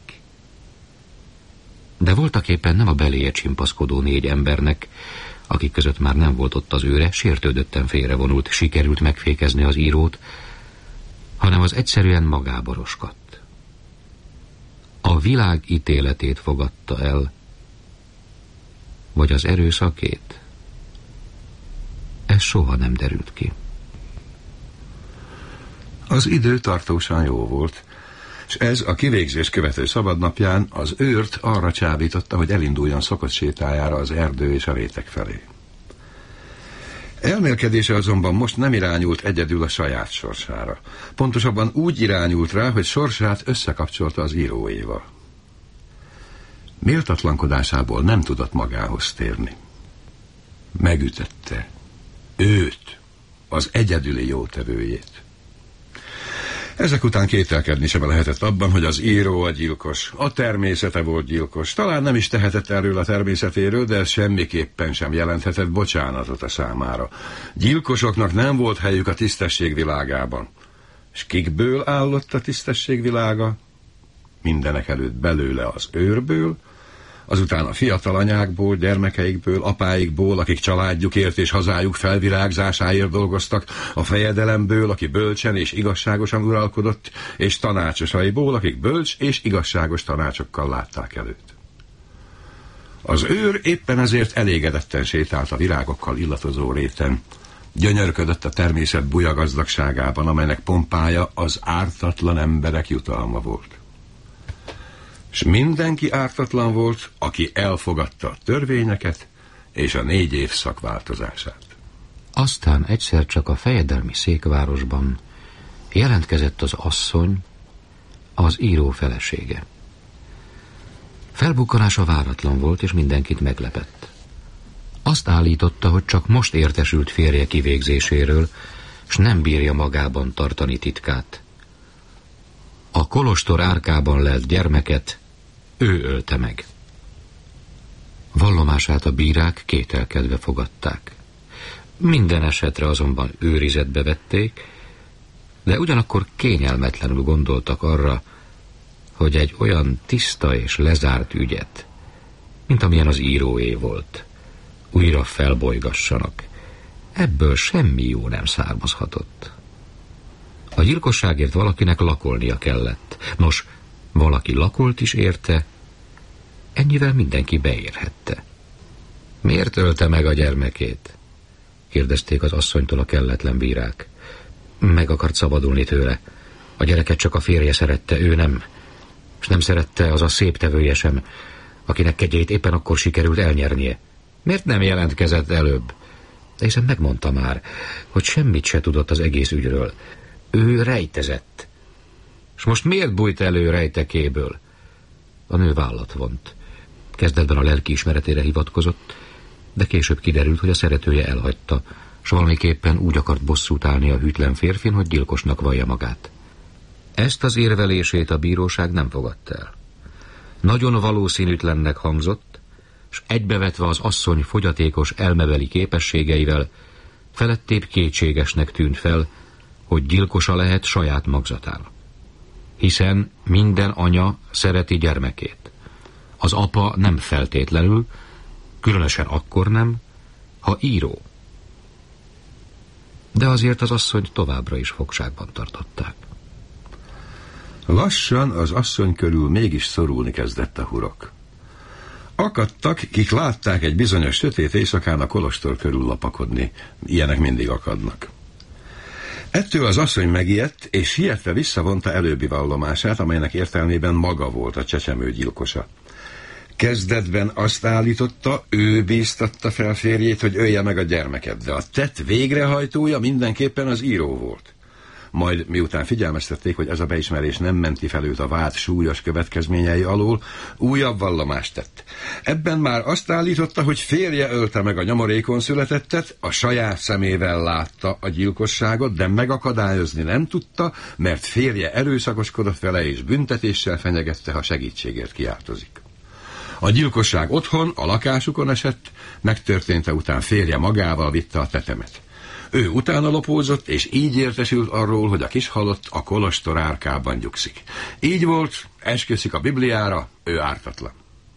De voltaképpen nem a beléje csimpaszkodó négy embernek, akik között már nem volt ott az őre, sértődötten félrevonult, sikerült megfékezni az írót, hanem az egyszerűen magába roskadt. A világ ítéletét fogadta el, vagy az erőszakét? Ez soha nem derült ki. Az idő tartósan jó volt, és ez a kivégzés követő szabadnapján az őrt arra csábította, hogy elinduljon szokott sétájára az erdő és a rétek felé. Elmélkedése azonban most nem irányult egyedül a saját sorsára. Pontosabban úgy irányult rá, hogy sorsát összekapcsolta az íróéval. Méltatlankodásából nem tudott magához térni. Megütette őt, az egyedüli jótevőjét. Ezek után kételkedni sem lehetett abban, hogy az író a gyilkos. A természete volt gyilkos. Talán nem is tehetett erről a természetéről, de ez semmiképpen sem jelenthetett bocsánatot a számára. Gyilkosoknak nem volt helyük a tisztesség világában. És kikből állott a tisztesség világa? Mindenek előtt belőle az őrből, azután a fiatal anyákból, gyermekeikből, apáikból, akik családjukért és hazájuk felvirágzásáért dolgoztak, a fejedelemből, aki bölcsen és igazságosan uralkodott, és tanácsosaiból, akik bölcs és igazságos tanácsokkal látták előtt. Az őr éppen ezért elégedetten sétált a virágokkal illatozó réten. Gyönyörködött a természet buja gazdagságában, amelynek pompája az ártatlan emberek jutalma volt. És mindenki ártatlan volt, aki elfogadta a törvényeket és a négy évszak változását. Aztán egyszer csak a fejedelmi székvárosban jelentkezett az asszony, az író felesége. Felbukkanása váratlan volt, és mindenkit meglepett. Azt állította, hogy csak most értesült férje kivégzéséről, s nem bírja magában tartani titkát. A kolostor árkában lelt gyermeket ő ölte meg. Vallomását a bírák kételkedve fogadták. Minden esetre azonban őrizetbe vették, de ugyanakkor kényelmetlenül gondoltak arra, hogy egy olyan tiszta és lezárt ügyet, mint amilyen az íróé volt, újra felbolygassanak. Ebből semmi jó nem származhatott. A gyilkosságért valakinek lakolnia kellett. Nos, valaki lakolt is érte, ennyivel mindenki beérhette. Miért ölte meg a gyermekét? Kérdezték az asszonytól a kelletlen bírák. Meg akart szabadulni tőle. A gyereket csak a férje szerette, ő nem. És nem szerette az a szép tevője sem, akinek kegyeit éppen akkor sikerült elnyernie. Miért nem jelentkezett előbb? De hiszen megmondta már, hogy semmit se tudott az egész ügyről. Ő rejtezett. És most miért bújt elő rejtekéből? A nő vállat vont. Kezdetben a lelkiismeretére hivatkozott, de később kiderült, hogy a szeretője elhagyta, s valamiképpen úgy akart bosszút állni a hűtlen férfin, hogy gyilkosnak vallja magát. Ezt az érvelését a bíróság nem fogadta el. Nagyon valószínűtlennek hangzott, s egybevetve az asszony fogyatékos elmebeli képességeivel, felettébb kétségesnek tűnt fel, hogy gyilkosa lehet saját magzatán. Hiszen minden anya szereti gyermekét. Az apa nem feltétlenül, különösen akkor nem, ha író. De azért az asszonyt továbbra is fogságban tartották. Lassan az asszony körül mégis szorulni kezdett a hurok. Akadtak, kik látták egy bizonyos sötét éjszakán a kolostor körül lapakodni. Ilyenek mindig akadnak. Ettől az asszony megijedt, és sietve visszavonta előbbi vallomását, amelynek értelmében maga volt a csecsemő gyilkosa. Kezdetben azt állította, ő bíztatta fel férjét, hogy ölje meg a gyermeket, de a tett végrehajtója mindenképpen az író volt. Majd miután figyelmeztették, hogy ez a beismerés nem menti fel őt a vád súlyos következményei alól, újabb vallomást tett. Ebben már azt állította, hogy férje ölte meg a nyomorékon születettet, a saját szemével látta a gyilkosságot, de megakadályozni nem tudta, mert férje erőszakoskodott vele és büntetéssel fenyegette, ha segítségért kiáltozik. A gyilkosság otthon, a lakásukon esett, megtörténte után férje magával vitte a tetemet. Ő utána lopózott, és így értesült arról, hogy a kis halott a kolostor árkában nyugszik. Így volt, esküszik a Bibliára, ő ártatlan.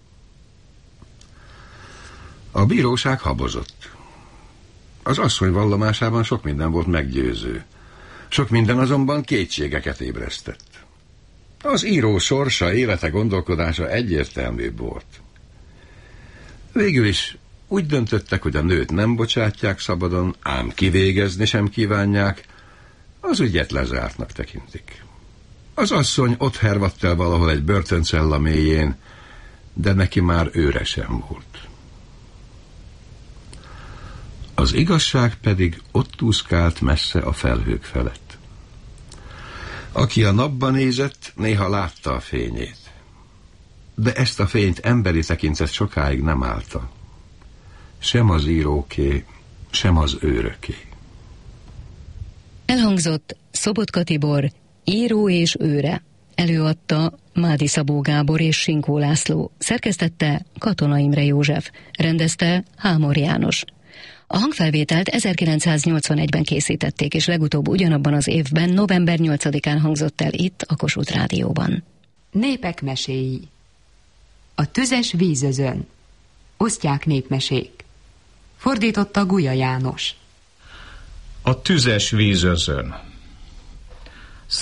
A bíróság habozott. Az asszony vallomásában sok minden volt meggyőző. Sok minden azonban kétségeket ébresztett. Az író sorsa, élete, gondolkodása egyértelműbb volt. Végül is úgy döntöttek, hogy a nőt nem bocsátják szabadon, ám kivégezni sem kívánják, az ügyet lezártnak tekintik. Az asszony ott hervadt el valahol egy börtöncella mélyén, de neki már őre sem volt. Az igazság pedig ott úszkált messze a felhők felett. Aki a napba nézett, néha látta a fényét. De ezt a fényt emberi tekintet sokáig nem állta. Sem az íróké, sem az őröké. Elhangzott Szobotka Tibor, író és őre. Előadta Mádi Szabó Gábor és Sinkó László. Szerkesztette Katona Imre József. Rendezte Hámor János. A hangfelvételt ezerkilencszáznyolcvanegyben készítették, és legutóbb ugyanabban az évben, november nyolcadikán hangzott el itt, a Kossuth Rádióban. Népek meséi. A tüzes vízözön. Osztják népmesék. Fordította Guya János. A tüzes vízözön.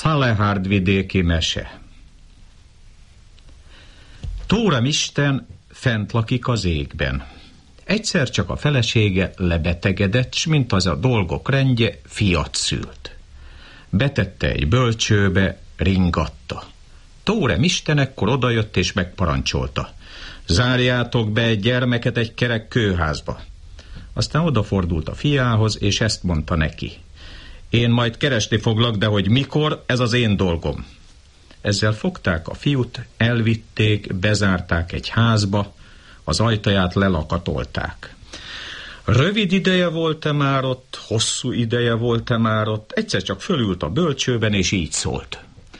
Szalehárd vidéki mese. Tóram Isten fent lakik az égben. Egyszer csak a felesége lebetegedett, s mint az a dolgok rendje, fiat szült. Betette egy bölcsőbe, ringatta. Tórem Isten ekkor odajött és megparancsolta: zárjátok be egy gyermeket egy kerek kőházba. Aztán odafordult a fiához, és ezt mondta neki: én majd keresni foglak, de hogy mikor, ez az én dolgom. Ezzel fogták a fiút, elvitték, bezárták egy házba, az ajtaját lelakatolták. Rövid ideje volt-e már ott, hosszú ideje volt-e már ott, egyszer csak fölült a bölcsőben, és így szólt: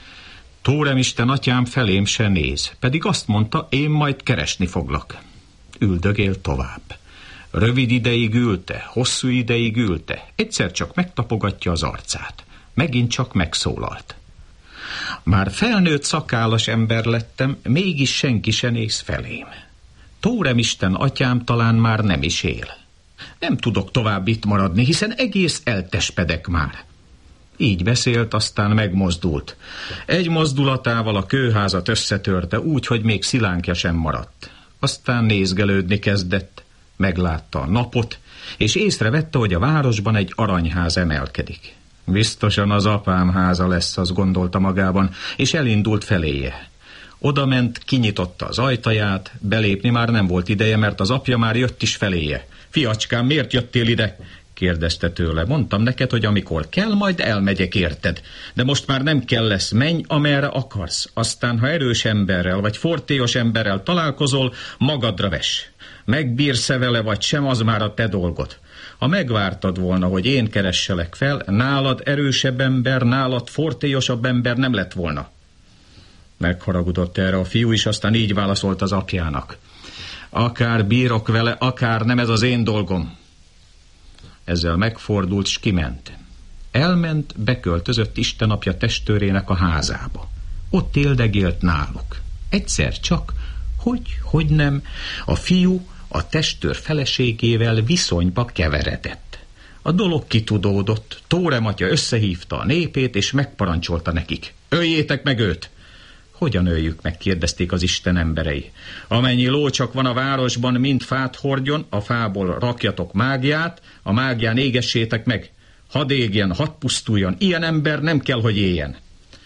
Tórem Isten atyám felém se néz, pedig azt mondta, én majd keresni foglak. Üldögél tovább. Rövid ideig ülte, hosszú ideig ülte, egyszer csak megtapogatja az arcát. Megint csak megszólalt: már felnőtt szakállas ember lettem, mégis senki se néz felém. Tórem Isten atyám talán már nem is él. Nem tudok tovább itt maradni, hiszen egész eltespedek már. Így beszélt, aztán megmozdult. Egy mozdulatával a kőházat összetörte úgy, hogy még szilánkja sem maradt. Aztán nézgelődni kezdett, meglátta a napot, és észrevette, hogy a városban egy aranyház emelkedik. Biztosan az apám háza lesz, azt gondolta magában, és elindult feléje. Oda ment, kinyitotta az ajtaját, belépni már nem volt ideje, mert az apja már jött is feléje. Fiacskám, miért jöttél ide? Kérdezte tőle. Mondtam neked, hogy amikor kell, majd elmegyek érted. De most már nem kell lesz, menj, amerre akarsz. Aztán, ha erős emberrel, vagy fortélyos emberrel találkozol, magadra vess. Megbírsz-e vele, vagy sem, az már a te dolgod. Ha megvártad volna, hogy én keresselek fel, nálad erősebb ember, nálad fortélyosabb ember nem lett volna. Megharagudott erre a fiú is, aztán így válaszolt az apjának: akár bírok vele, akár nem, ez az én dolgom. Ezzel megfordult, s kiment. Elment, beköltözött Isten apja testőrének a házába. Ott éldegélt náluk. Egyszer csak, hogy, hogy nem, a fiú a testőr feleségével viszonyba keveredett. A dolog kitudódott, Tórem atya összehívta a népét, és megparancsolta nekik: öljétek meg őt! Hogyan öljük meg? Kérdezték az Isten emberei. Amennyi ló csak van a városban, mind fát hordjon, a fából rakjatok mágiát, a mágián égessétek meg. Hadd égjen, hadd pusztuljon, ilyen ember nem kell, hogy éljen.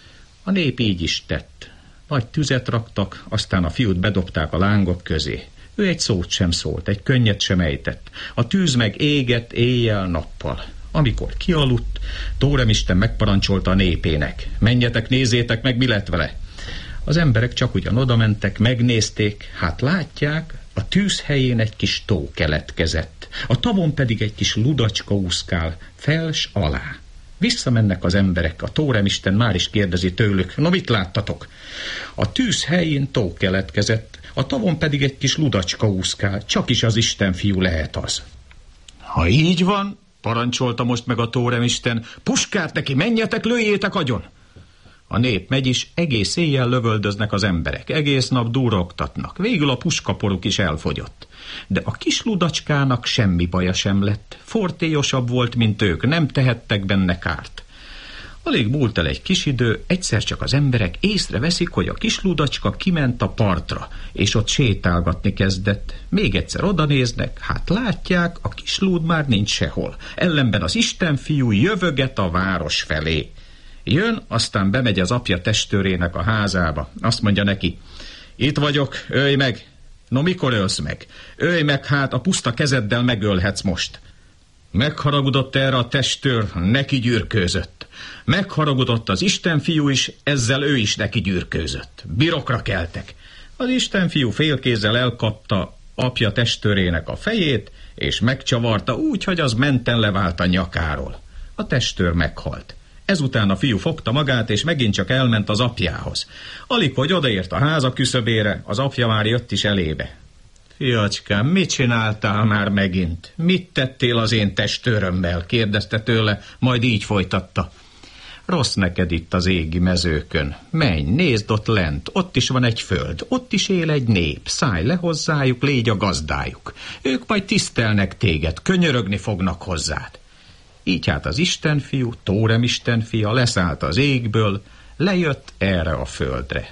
A nép így is tett. Nagy tüzet raktak, aztán a fiút bedobták a lángok közé. Ő egy szót sem szólt, egy könnyet sem ejtett. A tűz meg égett éjjel-nappal. Amikor kialudt, Tórem Isten megparancsolta a népének: menjetek, nézzétek meg, mi lett vele. Az emberek csak ugyan oda mentek, megnézték, hát látják, a tűz helyén egy kis tó keletkezett, a tavon pedig egy kis ludacska úszkál, fels alá. Visszamennek az emberek, a Tórem Isten már is kérdezi tőlük: no, mit láttatok? A tűz helyén tó keletkezett, a tavon pedig egy kis ludacska úszkál, csak is az Isten fiú lehet az. Ha így van, parancsolta most meg a Tórem Isten, puskát neki, menjetek, lőjétek agyon! A nép megy is, egész éjjel lövöldöznek az emberek, egész nap durogtatnak, végül a puskaporuk is elfogyott. De a kis ludacskának semmi baja sem lett, fortélyosabb volt, mint ők, nem tehettek benne kárt. Alig múlt el egy kis idő, egyszer csak az emberek észreveszik, hogy a kis ludacska kiment a partra, és ott sétálgatni kezdett. Még egyszer odanéznek, hát látják, a kis lúd már nincs sehol. Ellenben az Isten fiú jövöget a város felé. Jön, aztán bemegy az apja testőrének a házába. Azt mondja neki: itt vagyok, ölj meg. No, mikor ölsz meg? Ölj meg, hát a puszta kezeddel megölhetsz most. Megharagudott erre a testőr, neki gyűrkőzött. Megharagudott az Isten fiú is, ezzel ő is neki gyűrkőzött. Birokra keltek. Az Isten fiú félkézzel elkapta apja testőrének a fejét, és megcsavarta úgy, hogy az menten levált a nyakáról. A testőr meghalt. Ezután a fiú fogta magát, és megint csak elment az apjához. Alig, hogy odaért a háza küszöbére, az apja már jött is elébe. Fiacskám, mit csináltál már megint? Mit tettél az én testőrömmel? Kérdezte tőle, majd így folytatta. Rossz neked itt az égi mezőkön. Menj, nézd ott lent, ott is van egy föld, ott is él egy nép, szállj le hozzájuk, légy a gazdájuk. Ők majd tisztelnek téged, könyörögni fognak hozzád. Így hát az Isten fiú, Tórem Isten fia leszállt az égből, lejött erre a földre.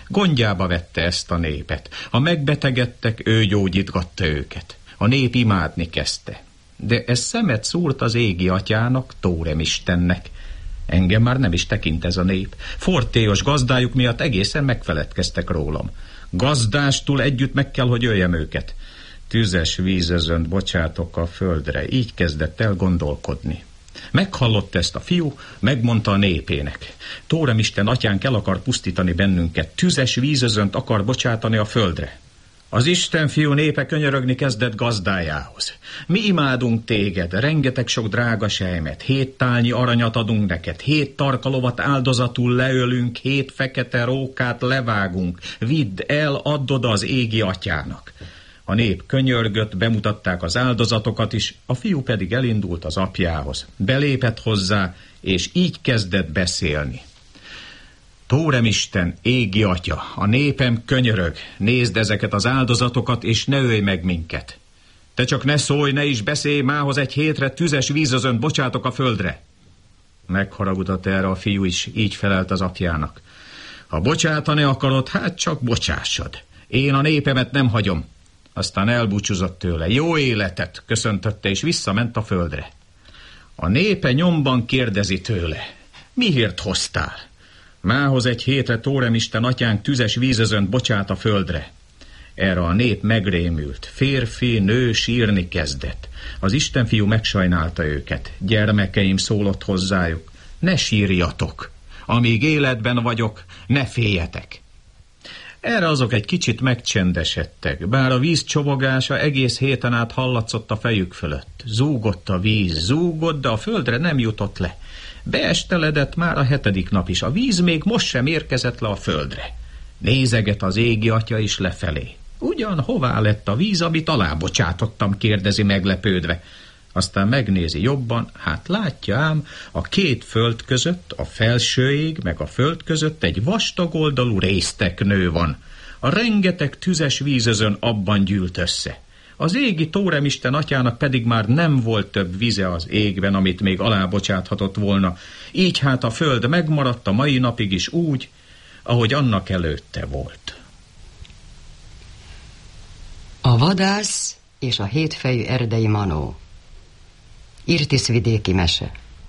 Gondjába vette ezt a népet. Ha megbetegedtek, ő gyógyítgatta őket. A nép imádni kezdte. De ez szemet szúrt az égi atyának, Tórem Istennek. Engem már nem is tekint ez a nép. Fortélyos gazdájuk miatt egészen megfeledkeztek rólam. Gazdástól együtt meg kell, hogy öljem őket. Tüzes vízözönt bocsátok a földre. Így kezdett el gondolkodni. Meghallott ezt a fiú, megmondta a népének. Tórem Isten atyánk el akar pusztítani bennünket. Tüzes vízözönt akar bocsátani a földre. Az Isten fiú népe könyörögni kezdett gazdájához. Mi imádunk téged, rengeteg sok drága sejmet, hét tálnyi aranyat adunk neked, hét tarkalovat áldozatul leölünk, hét fekete rókát levágunk, vidd el, add oda az égi atyának. A nép könyörgött, bemutatták az áldozatokat is, a fiú pedig elindult az apjához. Belépett hozzá, és így kezdett beszélni. Tórem Isten, égi atya, a népem könyörög, nézd ezeket az áldozatokat, és ne ölj meg minket. Te csak ne szólj, ne is beszélj, mához egy hétre tüzes vízözönt bocsátok a földre. Megharagudott erre a fiú is, így felelt az apjának. Ha bocsátani akarod, hát csak bocsássad. Én a népemet nem hagyom. Aztán elbúcsúzott tőle. Jó életet, köszöntötte, és visszament a földre. A népe nyomban kérdezi tőle. Mi hírt hoztál? Mához egy hétre Tórem Isten atyánk tüzes vízözönt bocsát a földre. Erre a nép megrémült. Férfi, nő sírni kezdett. Az Isten fiú megsajnálta őket. Gyermekeim, szólott hozzájuk. Ne sírjatok. Amíg életben vagyok, ne féljetek. Erre azok egy kicsit megcsendesedtek, bár a víz csobogása egész héten át hallatszott a fejük fölött. Zúgott a víz, zúgott, de a földre nem jutott le. Beesteledett már a hetedik nap is, a víz még most sem érkezett le a földre. Nézeget az égi atya is lefelé. Ugyan hová lett a víz, amit alábocsátottam, kérdezi meglepődve. Aztán megnézi jobban, hát látja ám, a két föld között, a felső ég meg a föld között egy vastag oldalú részteknő van. A rengeteg tüzes vízözön abban gyűlt össze. Az égi Tórem Isten atyának pedig már nem volt több vize az égben, amit még alábocsáthatott volna. Így hát a föld megmaradt a mai napig is úgy, ahogy annak előtte volt. A vadász és a hétfejű erdei manó. Irtiszvidéki mese.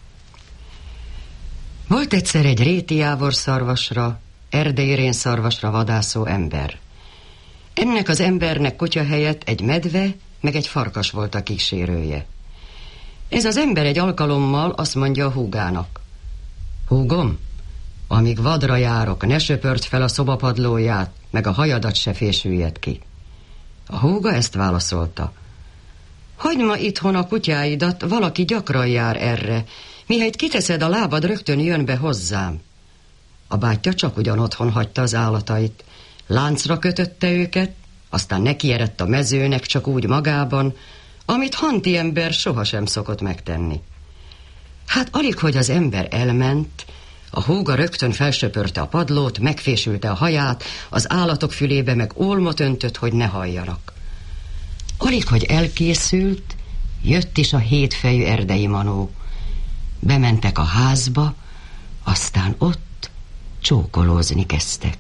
Volt egyszer egy réti jávorszarvasra, erdei rénszarvasra vadászó ember. Ennek az embernek kutya helyett egy medve, meg egy farkas volt a kísérője. Ez az ember egy alkalommal azt mondja a húgának: húgom, amíg vadra járok, ne söpört fel a szobapadlóját, meg a hajadat se fésüljed ki. A húga ezt válaszolta: hagyd ma itthon a kutyáidat, valaki gyakran jár erre, mihelyt kiteszed a lábad, rögtön jön be hozzám. A bátyja csak ugyan otthon hagyta az állatait, láncra kötötte őket, aztán nekierett a mezőnek csak úgy magában, amit hanti ember sohasem szokott megtenni. Hát alig, hogy az ember elment, a húga rögtön felsöpörte a padlót, megfésülte a haját, az állatok fülébe meg ólmot öntött, hogy ne halljanak. Alig, hogy elkészült, jött is a hétfejű erdei manó. Bementek a házba, aztán ott csókolózni kezdtek.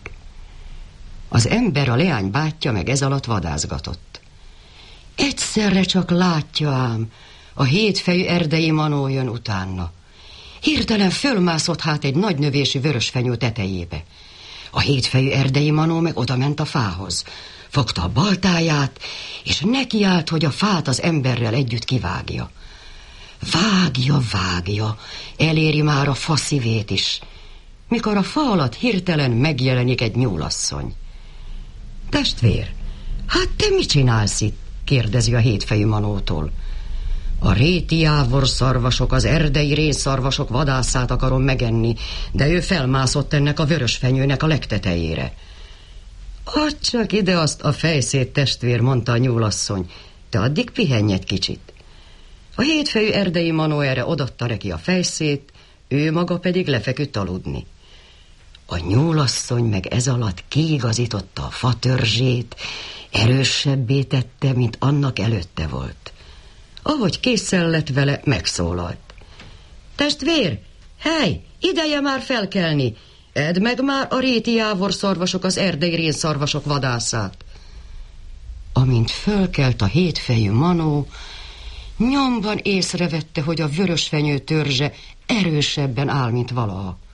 Az ember, a leány bátyja meg ez alatt vadászgatott. Egyszerre csak látja ám, a hétfejű erdei manó jön utána. Hirtelen fölmászott hát egy nagy növésű vörösfenyő tetejébe. A hétfejű erdei manó meg odament a fához. Fogta a baltáját, és nekiállt, hogy a fát az emberrel együtt kivágja. Vágja, vágja, eléri már a fa szívét is, mikor a fa alatt hirtelen megjelenik egy nyúlasszony. Testvér, hát te mit csinálsz itt? Kérdezi a hétfejű manótól. A réti jávorszarvasok, az erdei rénszarvasok vadászát akarom megenni, de ő felmászott ennek a vörösfenyőnek a legtetejére. Add csak ide azt a fejszét, testvér, mondta a nyúlasszony. Te addig pihenj egy kicsit. A hétfejű erdei manó erre odatta neki a fejszét, ő maga pedig lefeküdt aludni. A nyúlasszony meg ez alatt kiigazította a fatörzsét, erősebbé tette, mint annak előtte volt. Ahogy készen lett vele, megszólalt. Testvér, hely, ideje már felkelni, Edd meg már a réti jávor szarvasok az erdei rénszarvasok vadászát. Amint fölkelt a hétfejű manó, nyomban észrevette, hogy a vörösfenyő törzse erősebben áll, mint valaha.